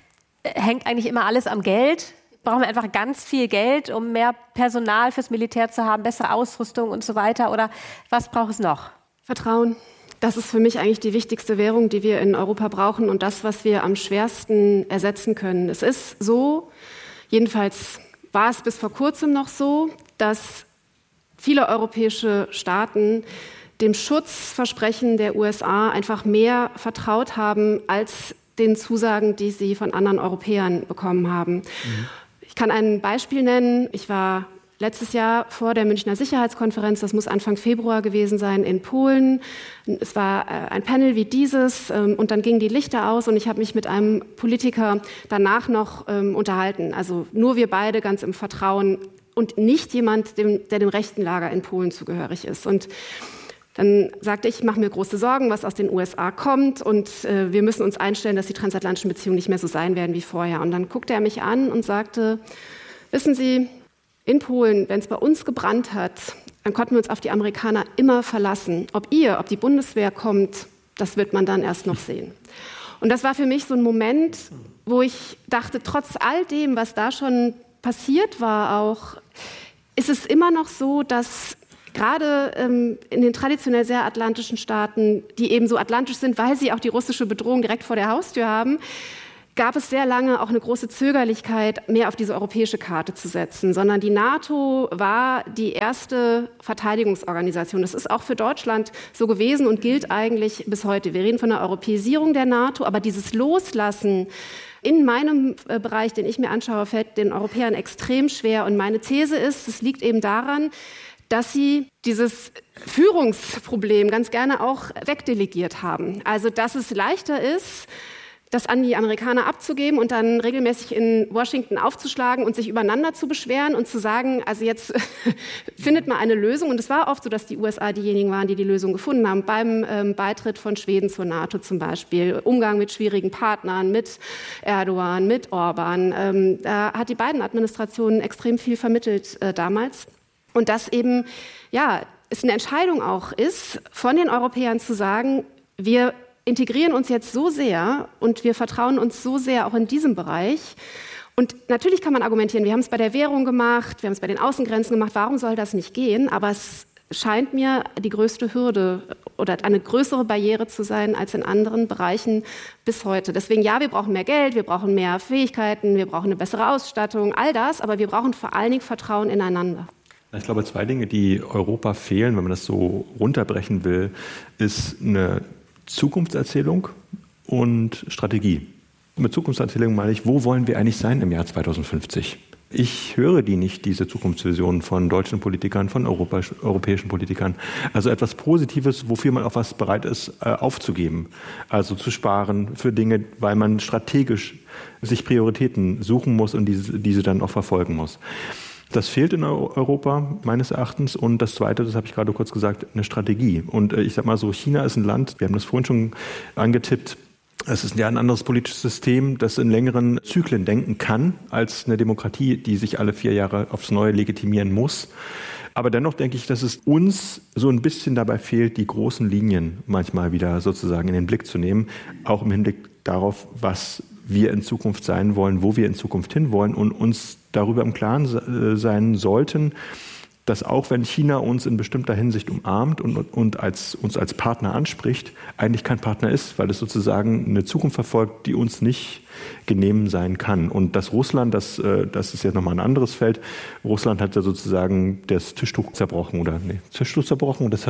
hängt eigentlich immer alles am Geld. Brauchen wir einfach ganz viel Geld, um mehr Personal fürs Militär zu haben, bessere Ausrüstung und so weiter? Oder was braucht es noch? Vertrauen. Das ist für mich eigentlich die wichtigste Währung, die wir in Europa brauchen, und das, was wir am schwersten ersetzen können. Es ist so, jedenfalls war es bis vor kurzem noch so, dass viele europäische Staaten dem Schutzversprechen der USA einfach mehr vertraut haben als den Zusagen, die sie von anderen Europäern bekommen haben. Ich kann ein Beispiel nennen. Ich war letztes Jahr vor der Münchner Sicherheitskonferenz, das muss Anfang Februar gewesen sein, in Polen. Es war ein Panel wie dieses, und dann gingen die Lichter aus, und ich habe mich mit einem Politiker danach noch unterhalten. Also nur wir beide ganz im Vertrauen und nicht jemand, der dem rechten Lager in Polen zugehörig ist. Und dann sagte ich mache mir große Sorgen, was aus den USA kommt, und wir müssen uns einstellen, dass die transatlantischen Beziehungen nicht mehr so sein werden wie vorher. Und dann guckte er mich an und sagte, wissen Sie, in Polen, wenn es bei uns gebrannt hat, dann konnten wir uns auf die Amerikaner immer verlassen. Ob die Bundeswehr kommt, das wird man dann erst noch sehen. Und das war für mich so ein Moment, wo ich dachte, trotz all dem, was da schon passiert war auch, ist es immer noch so, dass gerade in den traditionell sehr atlantischen Staaten, die eben so atlantisch sind, weil sie auch die russische Bedrohung direkt vor der Haustür haben, gab es sehr lange auch eine große Zögerlichkeit, mehr auf diese europäische Karte zu setzen, sondern die NATO war die erste Verteidigungsorganisation. Das ist auch für Deutschland so gewesen und gilt eigentlich bis heute. Wir reden von der Europäisierung der NATO, aber dieses Loslassen in meinem Bereich, den ich mir anschaue, fällt den Europäern extrem schwer. Und meine These ist, es liegt eben daran, dass sie dieses Führungsproblem ganz gerne auch wegdelegiert haben. Also, dass es leichter ist, das an die Amerikaner abzugeben und dann regelmäßig in Washington aufzuschlagen und sich übereinander zu beschweren und zu sagen, also jetzt findet mal eine Lösung. Und es war oft so, dass die USA diejenigen waren, die die Lösung gefunden haben. Beim Beitritt von Schweden zur NATO zum Beispiel, Umgang mit schwierigen Partnern, mit Erdogan, mit Orban. Da hat die Biden-Administration extrem viel vermittelt damals. Und dass eben, ja, es eine Entscheidung auch ist, von den Europäern zu sagen, wir integrieren uns jetzt so sehr und wir vertrauen uns so sehr auch in diesem Bereich. Und natürlich kann man argumentieren, wir haben es bei der Währung gemacht, wir haben es bei den Außengrenzen gemacht, warum soll das nicht gehen? Aber es scheint mir die größte Hürde oder eine größere Barriere zu sein als in anderen Bereichen bis heute. Deswegen, ja, wir brauchen mehr Geld, wir brauchen mehr Fähigkeiten, wir brauchen eine bessere Ausstattung, all das, aber wir brauchen vor allen Dingen Vertrauen ineinander. Ich glaube, 2 Dinge, die Europa fehlen, wenn man das so runterbrechen will, ist eine Zukunftserzählung und Strategie. Mit Zukunftserzählung meine ich, wo wollen wir eigentlich sein im Jahr 2050? Ich höre diese Zukunftsvisionen von deutschen Politikern, von europäischen Politikern. Also etwas Positives, wofür man auch was bereit ist, aufzugeben. Also zu sparen für Dinge, weil man strategisch sich Prioritäten suchen muss und diese dann auch verfolgen muss. Das fehlt in Europa meines Erachtens. Und das Zweite, das habe ich gerade kurz gesagt, eine Strategie. Und ich sage mal so, China ist ein Land, wir haben das vorhin schon angetippt, es ist ja ein anderes politisches System, das in längeren Zyklen denken kann, als eine Demokratie, die sich alle 4 Jahre aufs Neue legitimieren muss. Aber dennoch denke ich, dass es uns so ein bisschen dabei fehlt, die großen Linien manchmal wieder sozusagen in den Blick zu nehmen, auch im Hinblick darauf, was wir in Zukunft sein wollen, wo wir in Zukunft hinwollen und uns darüber im Klaren sein sollten, dass auch wenn China uns in bestimmter Hinsicht umarmt und uns als Partner anspricht, eigentlich kein Partner ist, weil es sozusagen eine Zukunft verfolgt, die uns nicht genehm sein kann. Und dass Russland, das ist ja nochmal ein anderes Feld, Russland hat ja sozusagen das Tischtuch zerbrochen Tischtuch zerbrochen oder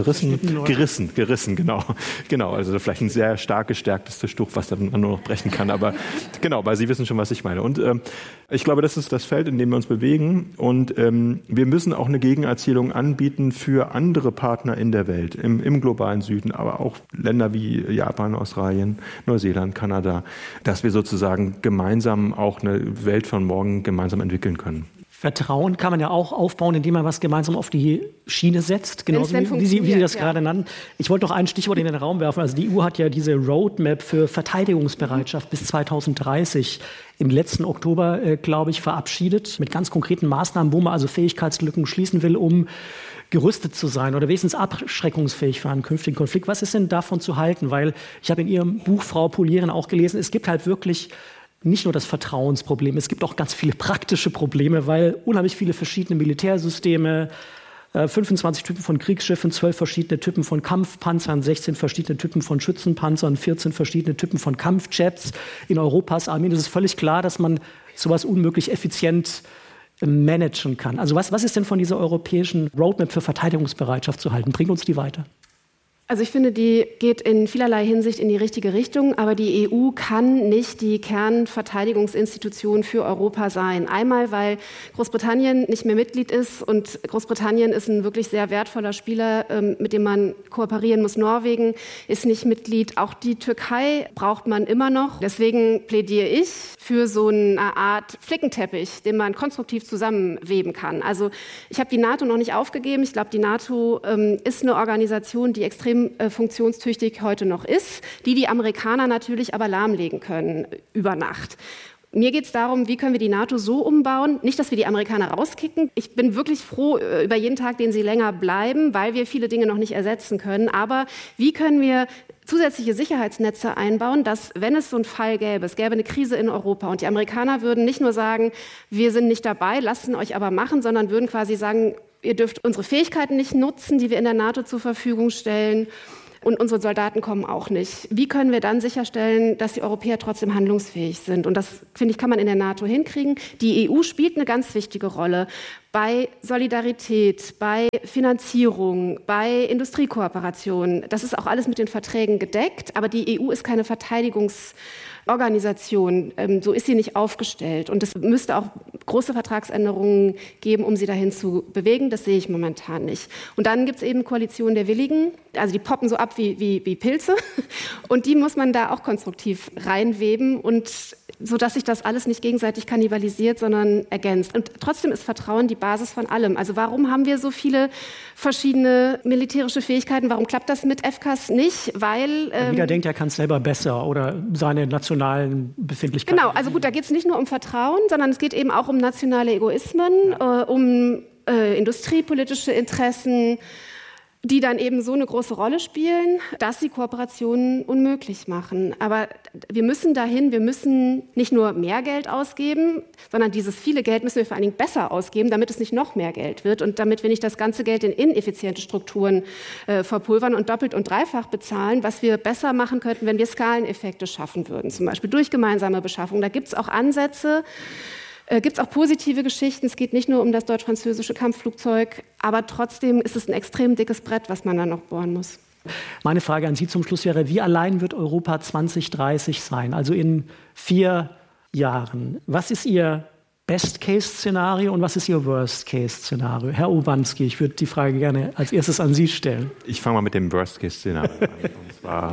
gerissen, genau. Also vielleicht ein sehr stark gestärktes Tischtuch, was dann nur noch brechen kann. Aber genau, weil Sie wissen schon, was ich meine. Und ich glaube, das ist das Feld, in dem wir uns bewegen. Und wir müssen auch eine Gegenerzählung anbieten für andere Partner in der Welt, im globalen Süden, aber auch Länder wie Japan, Australien, Neuseeland, Kanada, dass wir sozusagen gemeinsam auch eine Welt von morgen gemeinsam entwickeln können. Vertrauen kann man ja auch aufbauen, indem man was gemeinsam auf die Schiene setzt, genauso wie Sie das gerade nannten. Ich wollte noch ein Stichwort in den Raum werfen. Also die EU hat ja diese Roadmap für Verteidigungsbereitschaft bis 2030 im letzten Oktober, glaube ich, verabschiedet mit ganz konkreten Maßnahmen, wo man also Fähigkeitslücken schließen will, um gerüstet zu sein oder wenigstens abschreckungsfähig für einen künftigen Konflikt. Was ist denn davon zu halten? Weil ich habe in Ihrem Buch, Frau Polieren, auch gelesen, es gibt halt wirklich nicht nur das Vertrauensproblem, es gibt auch ganz viele praktische Probleme, weil unheimlich viele verschiedene Militärsysteme, 25 Typen von Kriegsschiffen, 12 verschiedene Typen von Kampfpanzern, 16 verschiedene Typen von Schützenpanzern, 14 verschiedene Typen von Kampfjets in Europas Armeen. Es ist völlig klar, dass man sowas unmöglich effizient managen kann. Also was ist denn von dieser europäischen Roadmap für Verteidigungsbereitschaft zu halten? Bringt uns die weiter? Also ich finde, die geht in vielerlei Hinsicht in die richtige Richtung, aber die EU kann nicht die Kernverteidigungsinstitution für Europa sein. Einmal, weil Großbritannien nicht mehr Mitglied ist und Großbritannien ist ein wirklich sehr wertvoller Spieler, mit dem man kooperieren muss. Norwegen ist nicht Mitglied, auch die Türkei braucht man immer noch. Deswegen plädiere ich für so eine Art Flickenteppich, den man konstruktiv zusammenweben kann. Also ich habe die NATO noch nicht aufgegeben. Ich glaube, die NATO ist eine Organisation, die extrem funktionstüchtig heute noch ist, die Amerikaner natürlich aber lahmlegen können über Nacht. Mir geht es darum, wie können wir die NATO so umbauen, nicht, dass wir die Amerikaner rauskicken. Ich bin wirklich froh über jeden Tag, den sie länger bleiben, weil wir viele Dinge noch nicht ersetzen können. Aber wie können wir zusätzliche Sicherheitsnetze einbauen, dass, wenn es so einen Fall gäbe, es gäbe eine Krise in Europa und die Amerikaner würden nicht nur sagen, wir sind nicht dabei, lasst ihn euch aber machen, sondern würden quasi sagen, ihr dürft unsere Fähigkeiten nicht nutzen, die wir in der NATO zur Verfügung stellen. Und unsere Soldaten kommen auch nicht. Wie können wir dann sicherstellen, dass die Europäer trotzdem handlungsfähig sind? Und das, finde ich, kann man in der NATO hinkriegen. Die EU spielt eine ganz wichtige Rolle bei Solidarität, bei Finanzierung, bei Industriekooperation. Das ist auch alles mit den Verträgen gedeckt. Aber die EU ist keine Verteidigungsorganisation. So ist sie nicht aufgestellt. Und es müsste auch große Vertragsänderungen geben, um sie dahin zu bewegen. Das sehe ich momentan nicht. Und dann gibt es eben Koalitionen der Willigen. Also die poppen so ab wie Pilze. Und die muss man da auch konstruktiv reinweben, und sodass sich das alles nicht gegenseitig kannibalisiert, sondern ergänzt. Und trotzdem ist Vertrauen die Basis von allem. Also warum haben wir so viele verschiedene militärische Fähigkeiten? Warum klappt das mit FCAS nicht? Weil jeder denkt, er kann es selber besser oder seine nationalen Befindlichkeiten. Genau, also gut, da geht es nicht nur um Vertrauen, sondern es geht eben auch um nationale Egoismen, um industriepolitische Interessen, die dann eben so eine große Rolle spielen, dass sie Kooperationen unmöglich machen. Aber wir müssen dahin, wir müssen nicht nur mehr Geld ausgeben, sondern dieses viele Geld müssen wir vor allen Dingen besser ausgeben, damit es nicht noch mehr Geld wird und damit wir nicht das ganze Geld in ineffiziente Strukturen verpulvern und doppelt und dreifach bezahlen, was wir besser machen könnten, wenn wir Skaleneffekte schaffen würden, zum Beispiel durch gemeinsame Beschaffung. Da gibt es auch Ansätze. Gibt es auch positive Geschichten. Es geht nicht nur um das deutsch-französische Kampfflugzeug, aber trotzdem ist es ein extrem dickes Brett, was man da noch bohren muss. Meine Frage an Sie zum Schluss wäre, wie allein wird Europa 2030 sein, also in 4 Jahren? Was ist Ihr Best-Case-Szenario und was ist Ihr Worst-Case-Szenario? Herr Urbanski, ich würde die Frage gerne als erstes an Sie stellen. Ich fange mal mit dem Worst-Case-Szenario an. Und zwar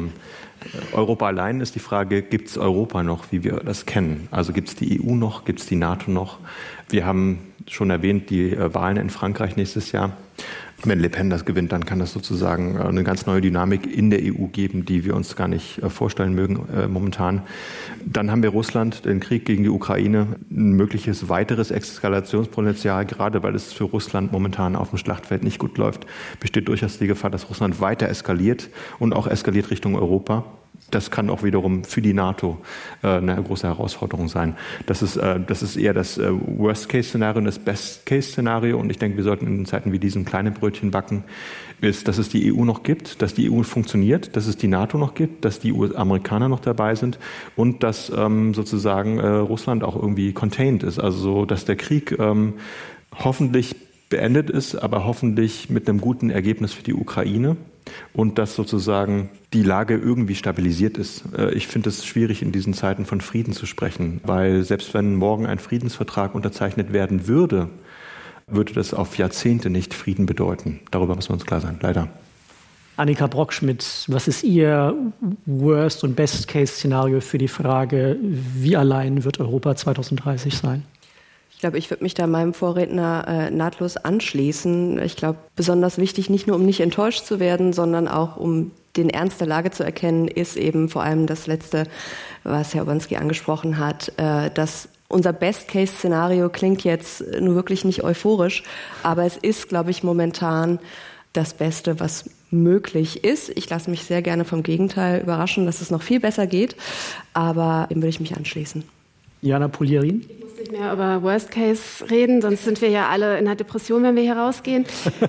Europa allein ist die Frage, gibt es Europa noch, wie wir das kennen? Also gibt es die EU noch, gibt es die NATO noch? Wir haben schon erwähnt, die Wahlen in Frankreich nächstes Jahr. Wenn Le Pen das gewinnt, dann kann das sozusagen eine ganz neue Dynamik in der EU geben, die wir uns gar nicht vorstellen mögen momentan. Dann haben wir Russland, den Krieg gegen die Ukraine, ein mögliches weiteres Eskalationspotenzial, gerade weil es für Russland momentan auf dem Schlachtfeld nicht gut läuft, besteht durchaus die Gefahr, dass Russland weiter eskaliert und auch eskaliert Richtung Europa. Das kann auch wiederum für die NATO eine große Herausforderung sein. Das ist eher das Worst-Case-Szenario und das Best-Case-Szenario. Und ich denke, wir sollten in Zeiten wie diesen kleine Brötchen backen, ist, dass es die EU noch gibt, dass die EU funktioniert, dass es die NATO noch gibt, dass die Amerikaner noch dabei sind und dass sozusagen Russland auch irgendwie contained ist. Also so, dass der Krieg hoffentlich beendet ist, aber hoffentlich mit einem guten Ergebnis für die Ukraine. Und dass sozusagen die Lage irgendwie stabilisiert ist. Ich finde es schwierig, in diesen Zeiten von Frieden zu sprechen, weil selbst wenn morgen ein Friedensvertrag unterzeichnet werden würde, würde das auf Jahrzehnte nicht Frieden bedeuten. Darüber müssen wir uns klar sein, leider. Annika Brockschmidt, was ist Ihr Worst- und Best-Case-Szenario für die Frage, wie allein wird Europa 2030 sein? Ich glaube, ich würde mich da meinem Vorredner nahtlos anschließen. Ich glaube, besonders wichtig, nicht nur um nicht enttäuscht zu werden, sondern auch um den Ernst der Lage zu erkennen, ist eben vor allem das Letzte, was Herr Urbanski angesprochen hat, dass unser Best-Case-Szenario klingt jetzt nur wirklich nicht euphorisch, aber es ist, glaube ich, momentan das Beste, was möglich ist. Ich lasse mich sehr gerne vom Gegenteil überraschen, dass es noch viel besser geht, aber dem würde ich mich anschließen. Jana Polierin? Ich muss nicht mehr über Worst Case reden, sonst sind wir ja alle in einer Depression, wenn wir hier rausgehen.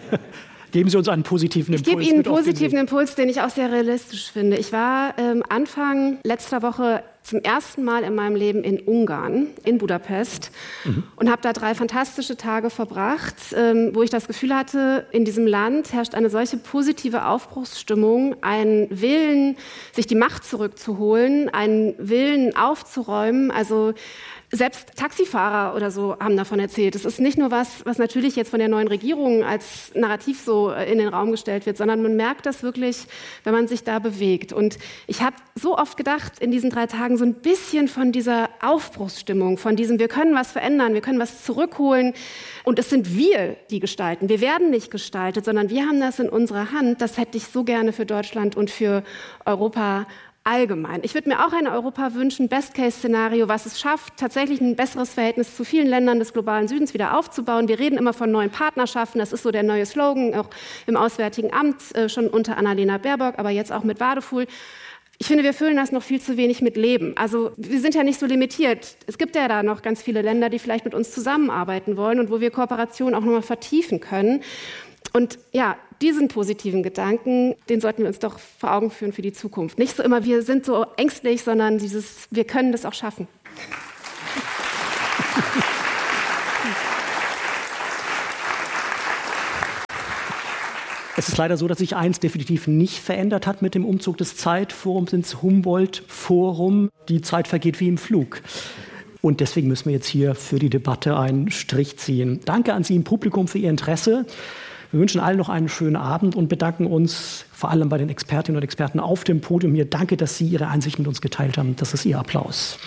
Geben Sie uns einen positiven Impuls. Ich gebe Ihnen einen positiven Impuls, den ich auch sehr realistisch finde. Ich war Anfang letzter Woche zum ersten Mal in meinem Leben in Ungarn, in Budapest, und habe da 3 fantastische Tage verbracht, wo ich das Gefühl hatte, in diesem Land herrscht eine solche positive Aufbruchsstimmung, ein Willen, sich die Macht zurückzuholen, ein Willen aufzuräumen. Also selbst Taxifahrer oder so haben davon erzählt. Es ist nicht nur was natürlich jetzt von der neuen Regierung als Narrativ so in den Raum gestellt wird, sondern man merkt das wirklich, wenn man sich da bewegt. Und ich habe so oft gedacht in diesen 3 Tagen so ein bisschen von dieser Aufbruchsstimmung, von diesem, wir können was verändern, wir können was zurückholen. Und es sind wir, die gestalten. Wir werden nicht gestaltet, sondern wir haben das in unserer Hand. Das hätte ich so gerne für Deutschland und für Europa allgemein. Ich würde mir auch ein Europa wünschen, Best-Case-Szenario, was es schafft, tatsächlich ein besseres Verhältnis zu vielen Ländern des globalen Südens wieder aufzubauen. Wir reden immer von neuen Partnerschaften, das ist so der neue Slogan, auch im Auswärtigen Amt, schon unter Annalena Baerbock, aber jetzt auch mit Wadefuhl. Ich finde, wir füllen das noch viel zu wenig mit Leben. Also wir sind ja nicht so limitiert. Es gibt ja da noch ganz viele Länder, die vielleicht mit uns zusammenarbeiten wollen und wo wir Kooperation auch nochmal vertiefen können. Und ja, diesen positiven Gedanken, den sollten wir uns doch vor Augen führen für die Zukunft. Nicht so immer, wir sind so ängstlich, sondern wir können das auch schaffen. Es ist leider so, dass sich eins definitiv nicht verändert hat mit dem Umzug des Zeitforums ins Humboldt-Forum. Die Zeit vergeht wie im Flug. Und deswegen müssen wir jetzt hier für die Debatte einen Strich ziehen. Danke an Sie im Publikum für Ihr Interesse. Wir wünschen allen noch einen schönen Abend und bedanken uns vor allem bei den Expertinnen und Experten auf dem Podium hier. Danke, dass Sie Ihre Einsicht mit uns geteilt haben. Das ist Ihr Applaus.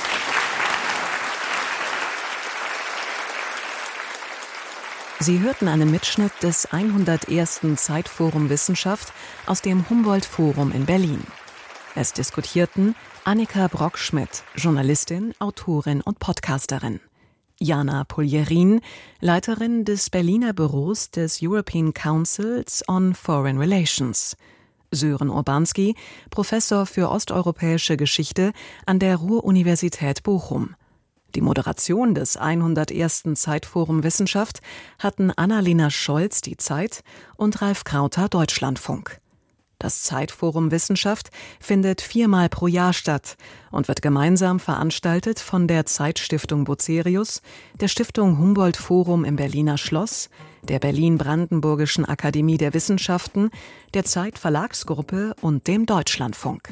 Sie hörten einen Mitschnitt des 101. Zeitforum Wissenschaft aus dem Humboldt-Forum in Berlin. Es diskutierten Annika Brockschmidt, Journalistin, Autorin und Podcasterin, Jana Puljerin, Leiterin des Berliner Büros des European Councils on Foreign Relations, Sören Urbanski, Professor für osteuropäische Geschichte an der Ruhr-Universität Bochum. Die Moderation des 101. Zeitforum Wissenschaft hatten Annalena Scholz, die Zeit, und Ralf Krauter, Deutschlandfunk. Das Zeitforum Wissenschaft findet 4-mal pro Jahr statt und wird gemeinsam veranstaltet von der Zeitstiftung Bucerius, der Stiftung Humboldt Forum im Berliner Schloss, der Berlin-Brandenburgischen Akademie der Wissenschaften, der Zeit Verlagsgruppe und dem Deutschlandfunk.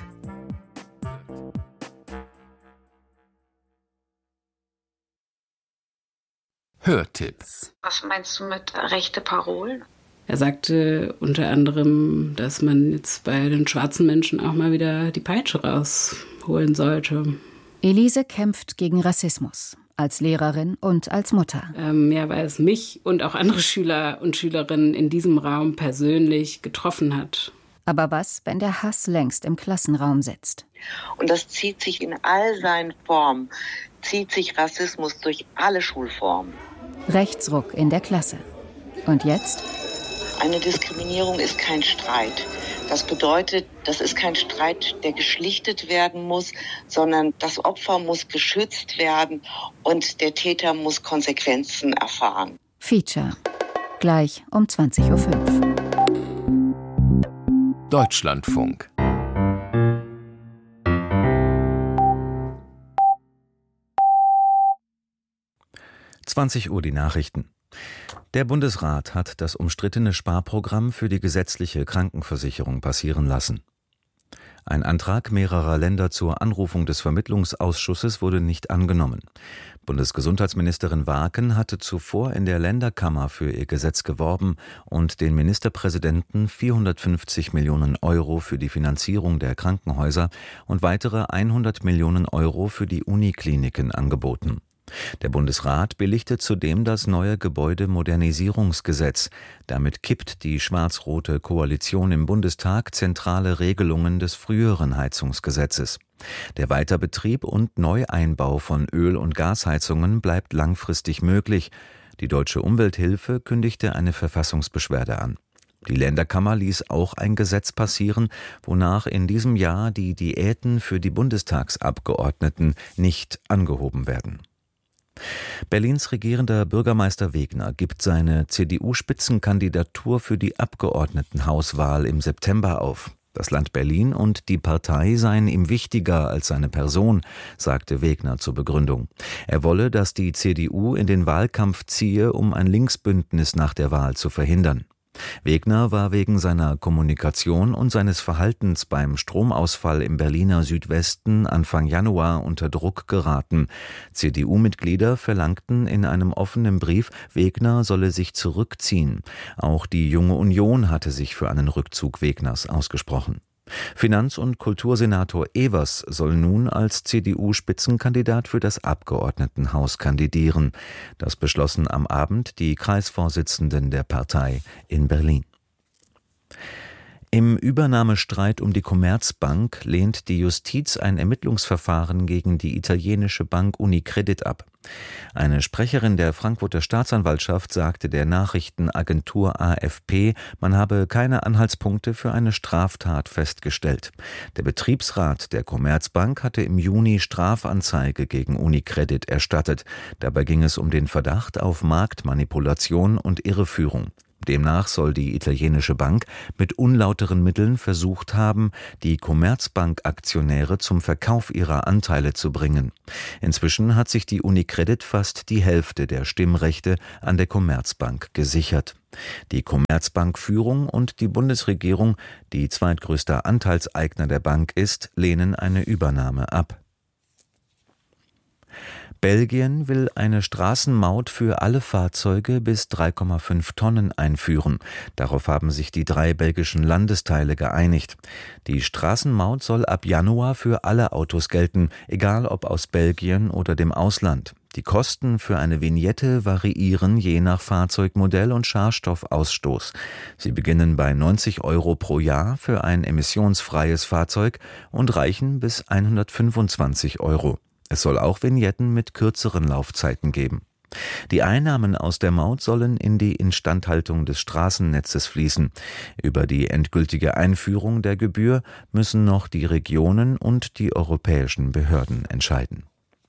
Hörtipps. Was meinst du mit rechte Parolen? Er sagte unter anderem, dass man jetzt bei den schwarzen Menschen auch mal wieder die Peitsche rausholen sollte. Elise kämpft gegen Rassismus, als Lehrerin und als Mutter. Ja, weil es mich und auch andere Schüler und Schülerinnen in diesem Raum persönlich getroffen hat. Aber was, wenn der Hass längst im Klassenraum sitzt? Und das zieht sich in all seinen Formen, zieht sich Rassismus durch alle Schulformen. Rechtsruck in der Klasse. Und jetzt? Eine Diskriminierung ist kein Streit. Das bedeutet, das ist kein Streit, der geschlichtet werden muss, sondern das Opfer muss geschützt werden und der Täter muss Konsequenzen erfahren. Feature. Gleich um 20.05 Uhr. Deutschlandfunk. Uhr die Nachrichten. Der Bundesrat hat das umstrittene Sparprogramm für die gesetzliche Krankenversicherung passieren lassen. Ein Antrag mehrerer Länder zur Anrufung des Vermittlungsausschusses wurde nicht angenommen. Bundesgesundheitsministerin Waaken hatte zuvor in der Länderkammer für ihr Gesetz geworben und den Ministerpräsidenten 450 Millionen Euro für die Finanzierung der Krankenhäuser und weitere 100 Millionen Euro für die Unikliniken angeboten. Der Bundesrat billigte zudem das neue Gebäudemodernisierungsgesetz. Damit kippt die schwarz-rote Koalition im Bundestag zentrale Regelungen des früheren Heizungsgesetzes. Der Weiterbetrieb und Neueinbau von Öl- und Gasheizungen bleibt langfristig möglich. Die Deutsche Umwelthilfe kündigte eine Verfassungsbeschwerde an. Die Länderkammer ließ auch ein Gesetz passieren, wonach in diesem Jahr die Diäten für die Bundestagsabgeordneten nicht angehoben werden. Berlins regierender Bürgermeister Wegner gibt seine CDU-Spitzenkandidatur für die Abgeordnetenhauswahl im September auf. Das Land Berlin und die Partei seien ihm wichtiger als seine Person, sagte Wegner zur Begründung. Er wolle, dass die CDU in den Wahlkampf ziehe, um ein Linksbündnis nach der Wahl zu verhindern. Wegner war wegen seiner Kommunikation und seines Verhaltens beim Stromausfall im Berliner Südwesten Anfang Januar unter Druck geraten. CDU-Mitglieder verlangten in einem offenen Brief, Wegner solle sich zurückziehen. Auch die Junge Union hatte sich für einen Rückzug Wegners ausgesprochen. Finanz- und Kultursenator Evers soll nun als CDU-Spitzenkandidat für das Abgeordnetenhaus kandidieren. Das beschlossen am Abend die Kreisvorsitzenden der Partei in Berlin. Im Übernahmestreit um die Commerzbank lehnt die Justiz ein Ermittlungsverfahren gegen die italienische Bank Unicredit ab. Eine Sprecherin der Frankfurter Staatsanwaltschaft sagte der Nachrichtenagentur AFP, man habe keine Anhaltspunkte für eine Straftat festgestellt. Der Betriebsrat der Commerzbank hatte im Juni Strafanzeige gegen Unicredit erstattet. Dabei ging es um den Verdacht auf Marktmanipulation und Irreführung. Demnach soll die italienische Bank mit unlauteren Mitteln versucht haben, die Commerzbank-Aktionäre zum Verkauf ihrer Anteile zu bringen. Inzwischen hat sich die Unicredit fast die Hälfte der Stimmrechte an der Commerzbank gesichert. Die Commerzbank-Führung und die Bundesregierung, die zweitgrößter Anteilseigner der Bank ist, lehnen eine Übernahme ab. Belgien will eine Straßenmaut für alle Fahrzeuge bis 3,5 Tonnen einführen. Darauf haben sich die 3 belgischen Landesteile geeinigt. Die Straßenmaut soll ab Januar für alle Autos gelten, egal ob aus Belgien oder dem Ausland. Die Kosten für eine Vignette variieren je nach Fahrzeugmodell und Schadstoffausstoß. Sie beginnen bei 90 € pro Jahr für ein emissionsfreies Fahrzeug und reichen bis 125 €. Es soll auch Vignetten mit kürzeren Laufzeiten geben. Die Einnahmen aus der Maut sollen in die Instandhaltung des Straßennetzes fließen. Über die endgültige Einführung der Gebühr müssen noch die Regionen und die europäischen Behörden entscheiden.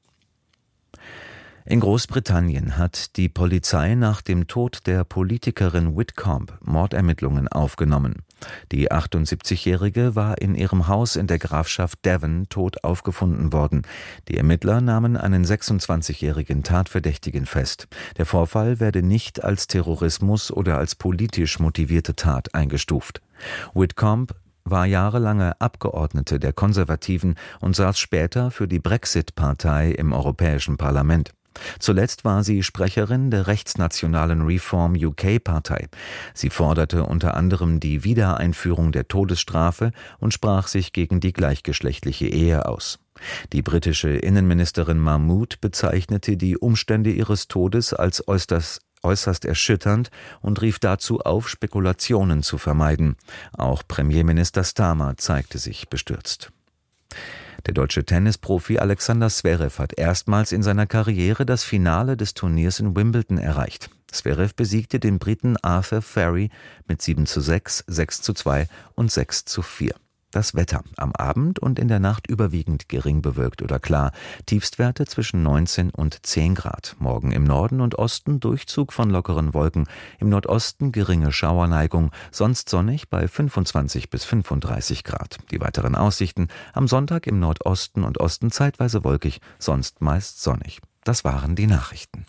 In Großbritannien hat die Polizei nach dem Tod der Politikerin Whitcomb Mordermittlungen aufgenommen. Die 78-Jährige war in ihrem Haus in der Grafschaft Devon tot aufgefunden worden. Die Ermittler nahmen einen 26-jährigen Tatverdächtigen fest. Der Vorfall werde nicht als Terrorismus oder als politisch motivierte Tat eingestuft. Whitcomb war jahrelange Abgeordnete der Konservativen und saß später für die Brexit-Partei im Europäischen Parlament. Zuletzt war sie Sprecherin der rechtsnationalen Reform UK-Partei. Sie forderte unter anderem die Wiedereinführung der Todesstrafe und sprach sich gegen die gleichgeschlechtliche Ehe aus. Die britische Innenministerin Mahmood bezeichnete die Umstände ihres Todes als äußerst erschütternd und rief dazu auf, Spekulationen zu vermeiden. Auch Premierminister Starmer zeigte sich bestürzt. Der deutsche Tennisprofi Alexander Zverev hat erstmals in seiner Karriere das Finale des Turniers in Wimbledon erreicht. Zverev besiegte den Briten Arthur Ferry mit 7:6, 6:2 und 6:4. Das Wetter: am Abend und in der Nacht überwiegend gering bewölkt oder klar. Tiefstwerte zwischen 19 und 10 Grad. Morgen im Norden und Osten Durchzug von lockeren Wolken. Im Nordosten geringe Schauerneigung. Sonst sonnig bei 25 bis 35 Grad. Die weiteren Aussichten: am Sonntag im Nordosten und Osten zeitweise wolkig, sonst meist sonnig. Das waren die Nachrichten.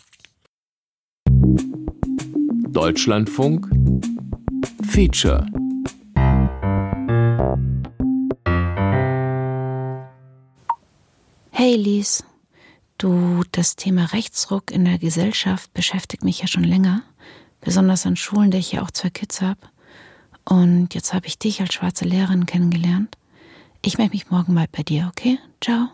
Deutschlandfunk Feature. Hey Lies, du, das Thema Rechtsruck in der Gesellschaft beschäftigt mich ja schon länger, besonders an Schulen, der ich ja auch 2 Kids habe. Und jetzt habe ich dich als schwarze Lehrerin kennengelernt. Ich melde mich morgen mal bei dir, okay? Ciao.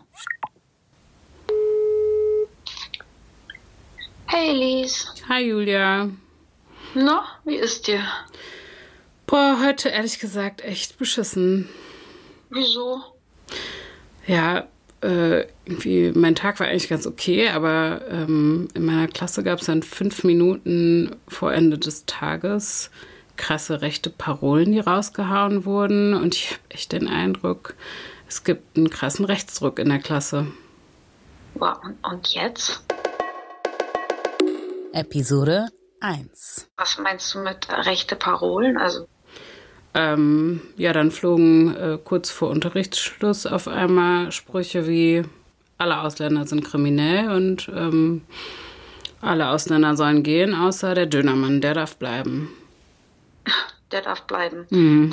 Hey Lies. Hi Julia. Na, wie ist dir? Boah, heute ehrlich gesagt echt beschissen. Wieso? Ja, irgendwie, mein Tag war eigentlich ganz okay, aber in meiner Klasse gab es dann 5 Minuten vor Ende des Tages krasse rechte Parolen, die rausgehauen wurden. Und ich habe echt den Eindruck, es gibt einen krassen Rechtsruck in der Klasse. Wow, und jetzt? Episode 1. Was meinst du mit rechte Parolen? Also ja, dann flogen kurz vor Unterrichtsschluss auf einmal Sprüche wie: alle Ausländer sind kriminell und alle Ausländer sollen gehen, außer der Dönermann, der darf bleiben. Der darf bleiben. Mhm.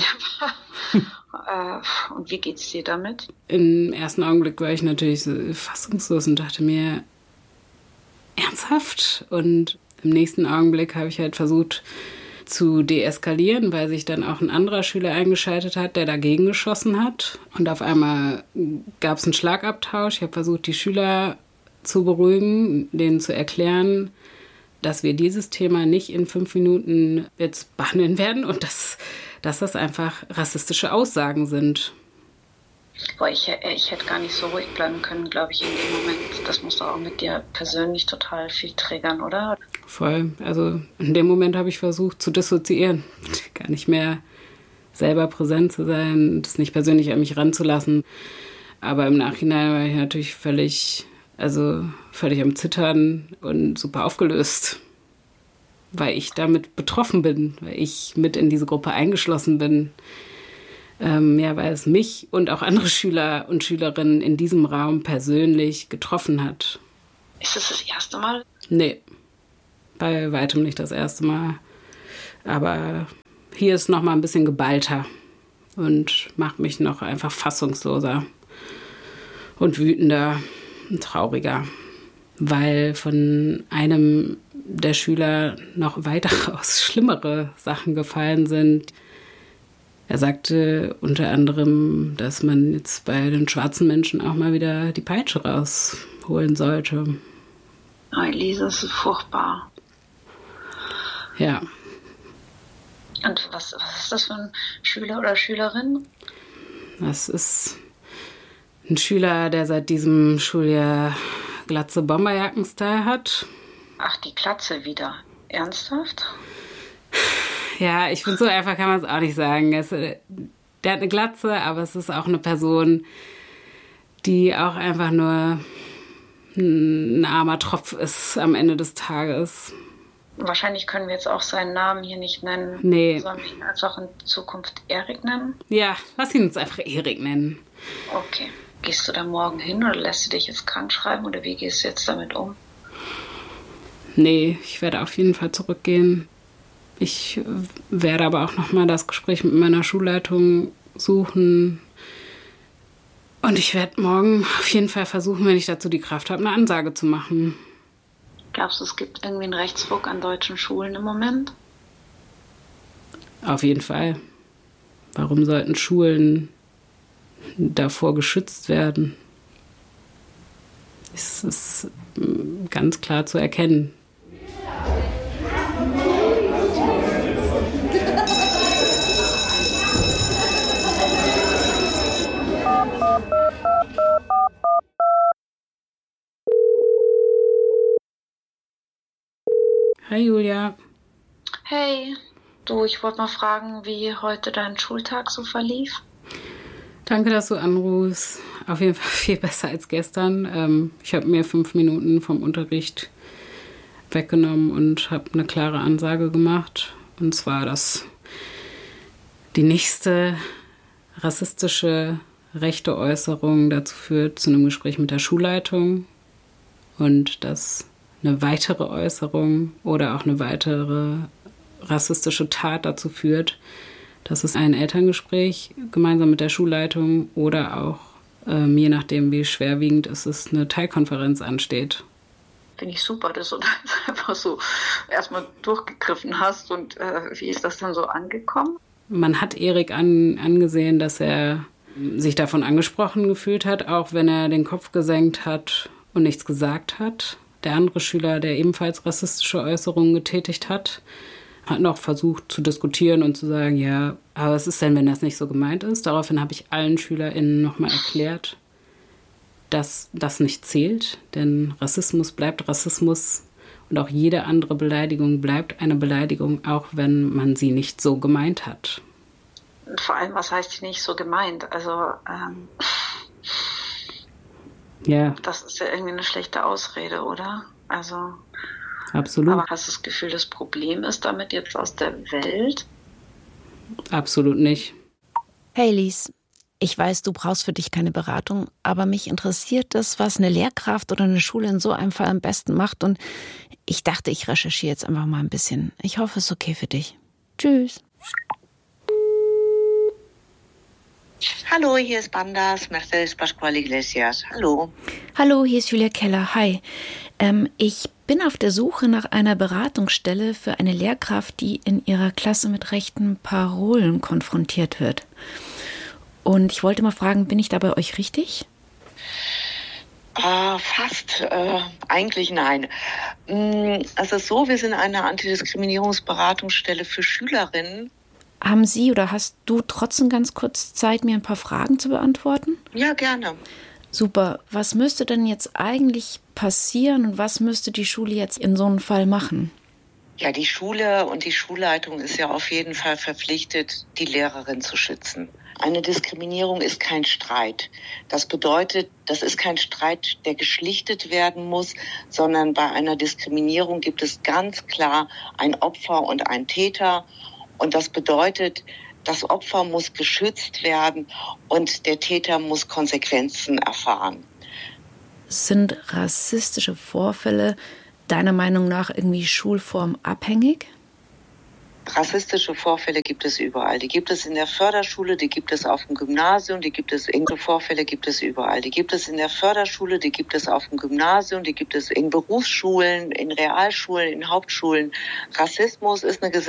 Und wie geht's dir damit? Im ersten Augenblick war ich natürlich so fassungslos und dachte mir, ernsthaft? Und im nächsten Augenblick habe ich halt versucht zu deeskalieren, weil sich dann auch ein anderer Schüler eingeschaltet hat, der dagegen geschossen hat. Und auf einmal gab es einen Schlagabtausch. Ich habe versucht, die Schüler zu beruhigen, denen zu erklären, dass wir dieses Thema nicht in 5 Minuten jetzt behandeln werden und dass dass das einfach rassistische Aussagen sind. Boah, ich hätte gar nicht so ruhig bleiben können, glaube ich, in dem Moment. Das muss doch auch mit dir persönlich total viel triggern, oder? Voll. Also in dem Moment habe ich versucht zu dissoziieren. Gar nicht mehr selber präsent zu sein, das nicht persönlich an mich ranzulassen. Aber im Nachhinein war ich natürlich völlig am Zittern und super aufgelöst. Weil ich damit betroffen bin, weil ich mit in diese Gruppe eingeschlossen bin. Weil es mich und auch andere Schüler und Schülerinnen in diesem Raum persönlich getroffen hat. Ist das das erste Mal? Nee, bei weitem nicht das erste Mal. Aber hier ist noch mal ein bisschen geballter und macht mich noch einfach fassungsloser und wütender und trauriger, weil von einem der Schüler noch weitaus schlimmere Sachen gefallen sind. Er sagte unter anderem, dass man jetzt bei den schwarzen Menschen auch mal wieder die Peitsche rausholen sollte. Oh, Elise, das ist furchtbar. Ja. Und was ist das für ein Schüler oder Schülerin? Das ist ein Schüler, der seit diesem Schuljahr glatze Bomberjacken-Style hat. Ach, die Glatze wieder. Ernsthaft? Ja, ich finde, so einfach kann man es auch nicht sagen. Der hat eine Glatze, aber es ist auch eine Person, die auch einfach nur ein armer Tropf ist am Ende des Tages. Wahrscheinlich können wir jetzt auch seinen Namen hier nicht nennen. Nee. Sollen wir ihn einfach in Zukunft Erik nennen? Ja, lass ihn uns einfach Erik nennen. Okay. Gehst du da morgen hin oder lässt du dich jetzt krank schreiben oder wie gehst du jetzt damit um? Nee, ich werde auf jeden Fall zurückgehen. Ich werde aber auch nochmal das Gespräch mit meiner Schulleitung suchen. Und ich werde morgen auf jeden Fall versuchen, wenn ich dazu die Kraft habe, eine Ansage zu machen. Glaubst du, es gibt irgendwie einen Rechtsruck an deutschen Schulen im Moment? Auf jeden Fall. Warum sollten Schulen davor geschützt werden? Es ist ganz klar zu erkennen. Hi Julia. Hey, du, ich wollte mal fragen, wie heute dein Schultag so verlief. Danke, dass du anrufst. Auf jeden Fall viel besser als gestern. Ich habe mir 5 Minuten vom Unterricht weggenommen und habe eine klare Ansage gemacht. Und zwar, dass die nächste rassistische rechte Äußerung dazu führt, zu einem Gespräch mit der Schulleitung. Und dass eine weitere Äußerung oder auch eine weitere rassistische Tat dazu führt, dass es ein Elterngespräch gemeinsam mit der Schulleitung oder auch, je nachdem wie schwerwiegend es ist, eine Teilkonferenz ansteht. Finde ich super, dass du das einfach so erstmal durchgegriffen hast. Und wie ist das dann so angekommen? Man hat Erik angesehen, dass er sich davon angesprochen gefühlt hat, auch wenn er den Kopf gesenkt hat und nichts gesagt hat. Der andere Schüler, der ebenfalls rassistische Äußerungen getätigt hat, hat noch versucht zu diskutieren und zu sagen, ja, aber was ist denn, wenn das nicht so gemeint ist? Daraufhin habe ich allen SchülerInnen nochmal erklärt, dass das nicht zählt, denn Rassismus bleibt Rassismus und auch jede andere Beleidigung bleibt eine Beleidigung, auch wenn man sie nicht so gemeint hat. Und vor allem, was heißt nicht so gemeint? Also, ja. Das ist ja irgendwie eine schlechte Ausrede, oder? Also. Absolut. Aber hast du das Gefühl, das Problem ist damit jetzt aus der Welt? Absolut nicht. Hey Lies, ich weiß, du brauchst für dich keine Beratung, aber mich interessiert das, was eine Lehrkraft oder eine Schule in so einem Fall am besten macht. Und ich dachte, ich recherchiere jetzt einfach mal ein bisschen. Ich hoffe, es ist okay für dich. Tschüss. Hallo, hier ist Bandas, Mercedes Pascual Iglesias. Hallo. Hallo, hier ist Julia Keller. Hi. Ich bin auf der Suche nach einer Beratungsstelle für eine Lehrkraft, die in ihrer Klasse mit rechten Parolen konfrontiert wird. Und ich wollte mal fragen, bin ich da bei euch richtig? Fast. Eigentlich nein. Es ist so, wir sind eine Antidiskriminierungsberatungsstelle für Schülerinnen. Haben Sie oder hast du trotzdem ganz kurz Zeit, mir ein paar Fragen zu beantworten? Ja, gerne. Super. Was müsste denn jetzt eigentlich passieren und was müsste die Schule jetzt in so einem Fall machen? Ja, die Schule und die Schulleitung ist ja auf jeden Fall verpflichtet, die Lehrerin zu schützen. Eine Diskriminierung ist kein Streit. Das bedeutet, das ist kein Streit, der geschlichtet werden muss, sondern bei einer Diskriminierung gibt es ganz klar ein Opfer und ein Täter. Und das bedeutet, das Opfer muss geschützt werden und der Täter muss Konsequenzen erfahren. Sind rassistische Vorfälle deiner Meinung nach irgendwie schulformabhängig? Rassistische Vorfälle gibt es überall. Die gibt es in der Förderschule, die gibt es auf dem Gymnasium, Vorfälle gibt es überall. Die gibt es in der Förderschule, die gibt es auf dem Gymnasium, die gibt es in Berufsschulen, in Realschulen, in Hauptschulen. Rassismus ist eine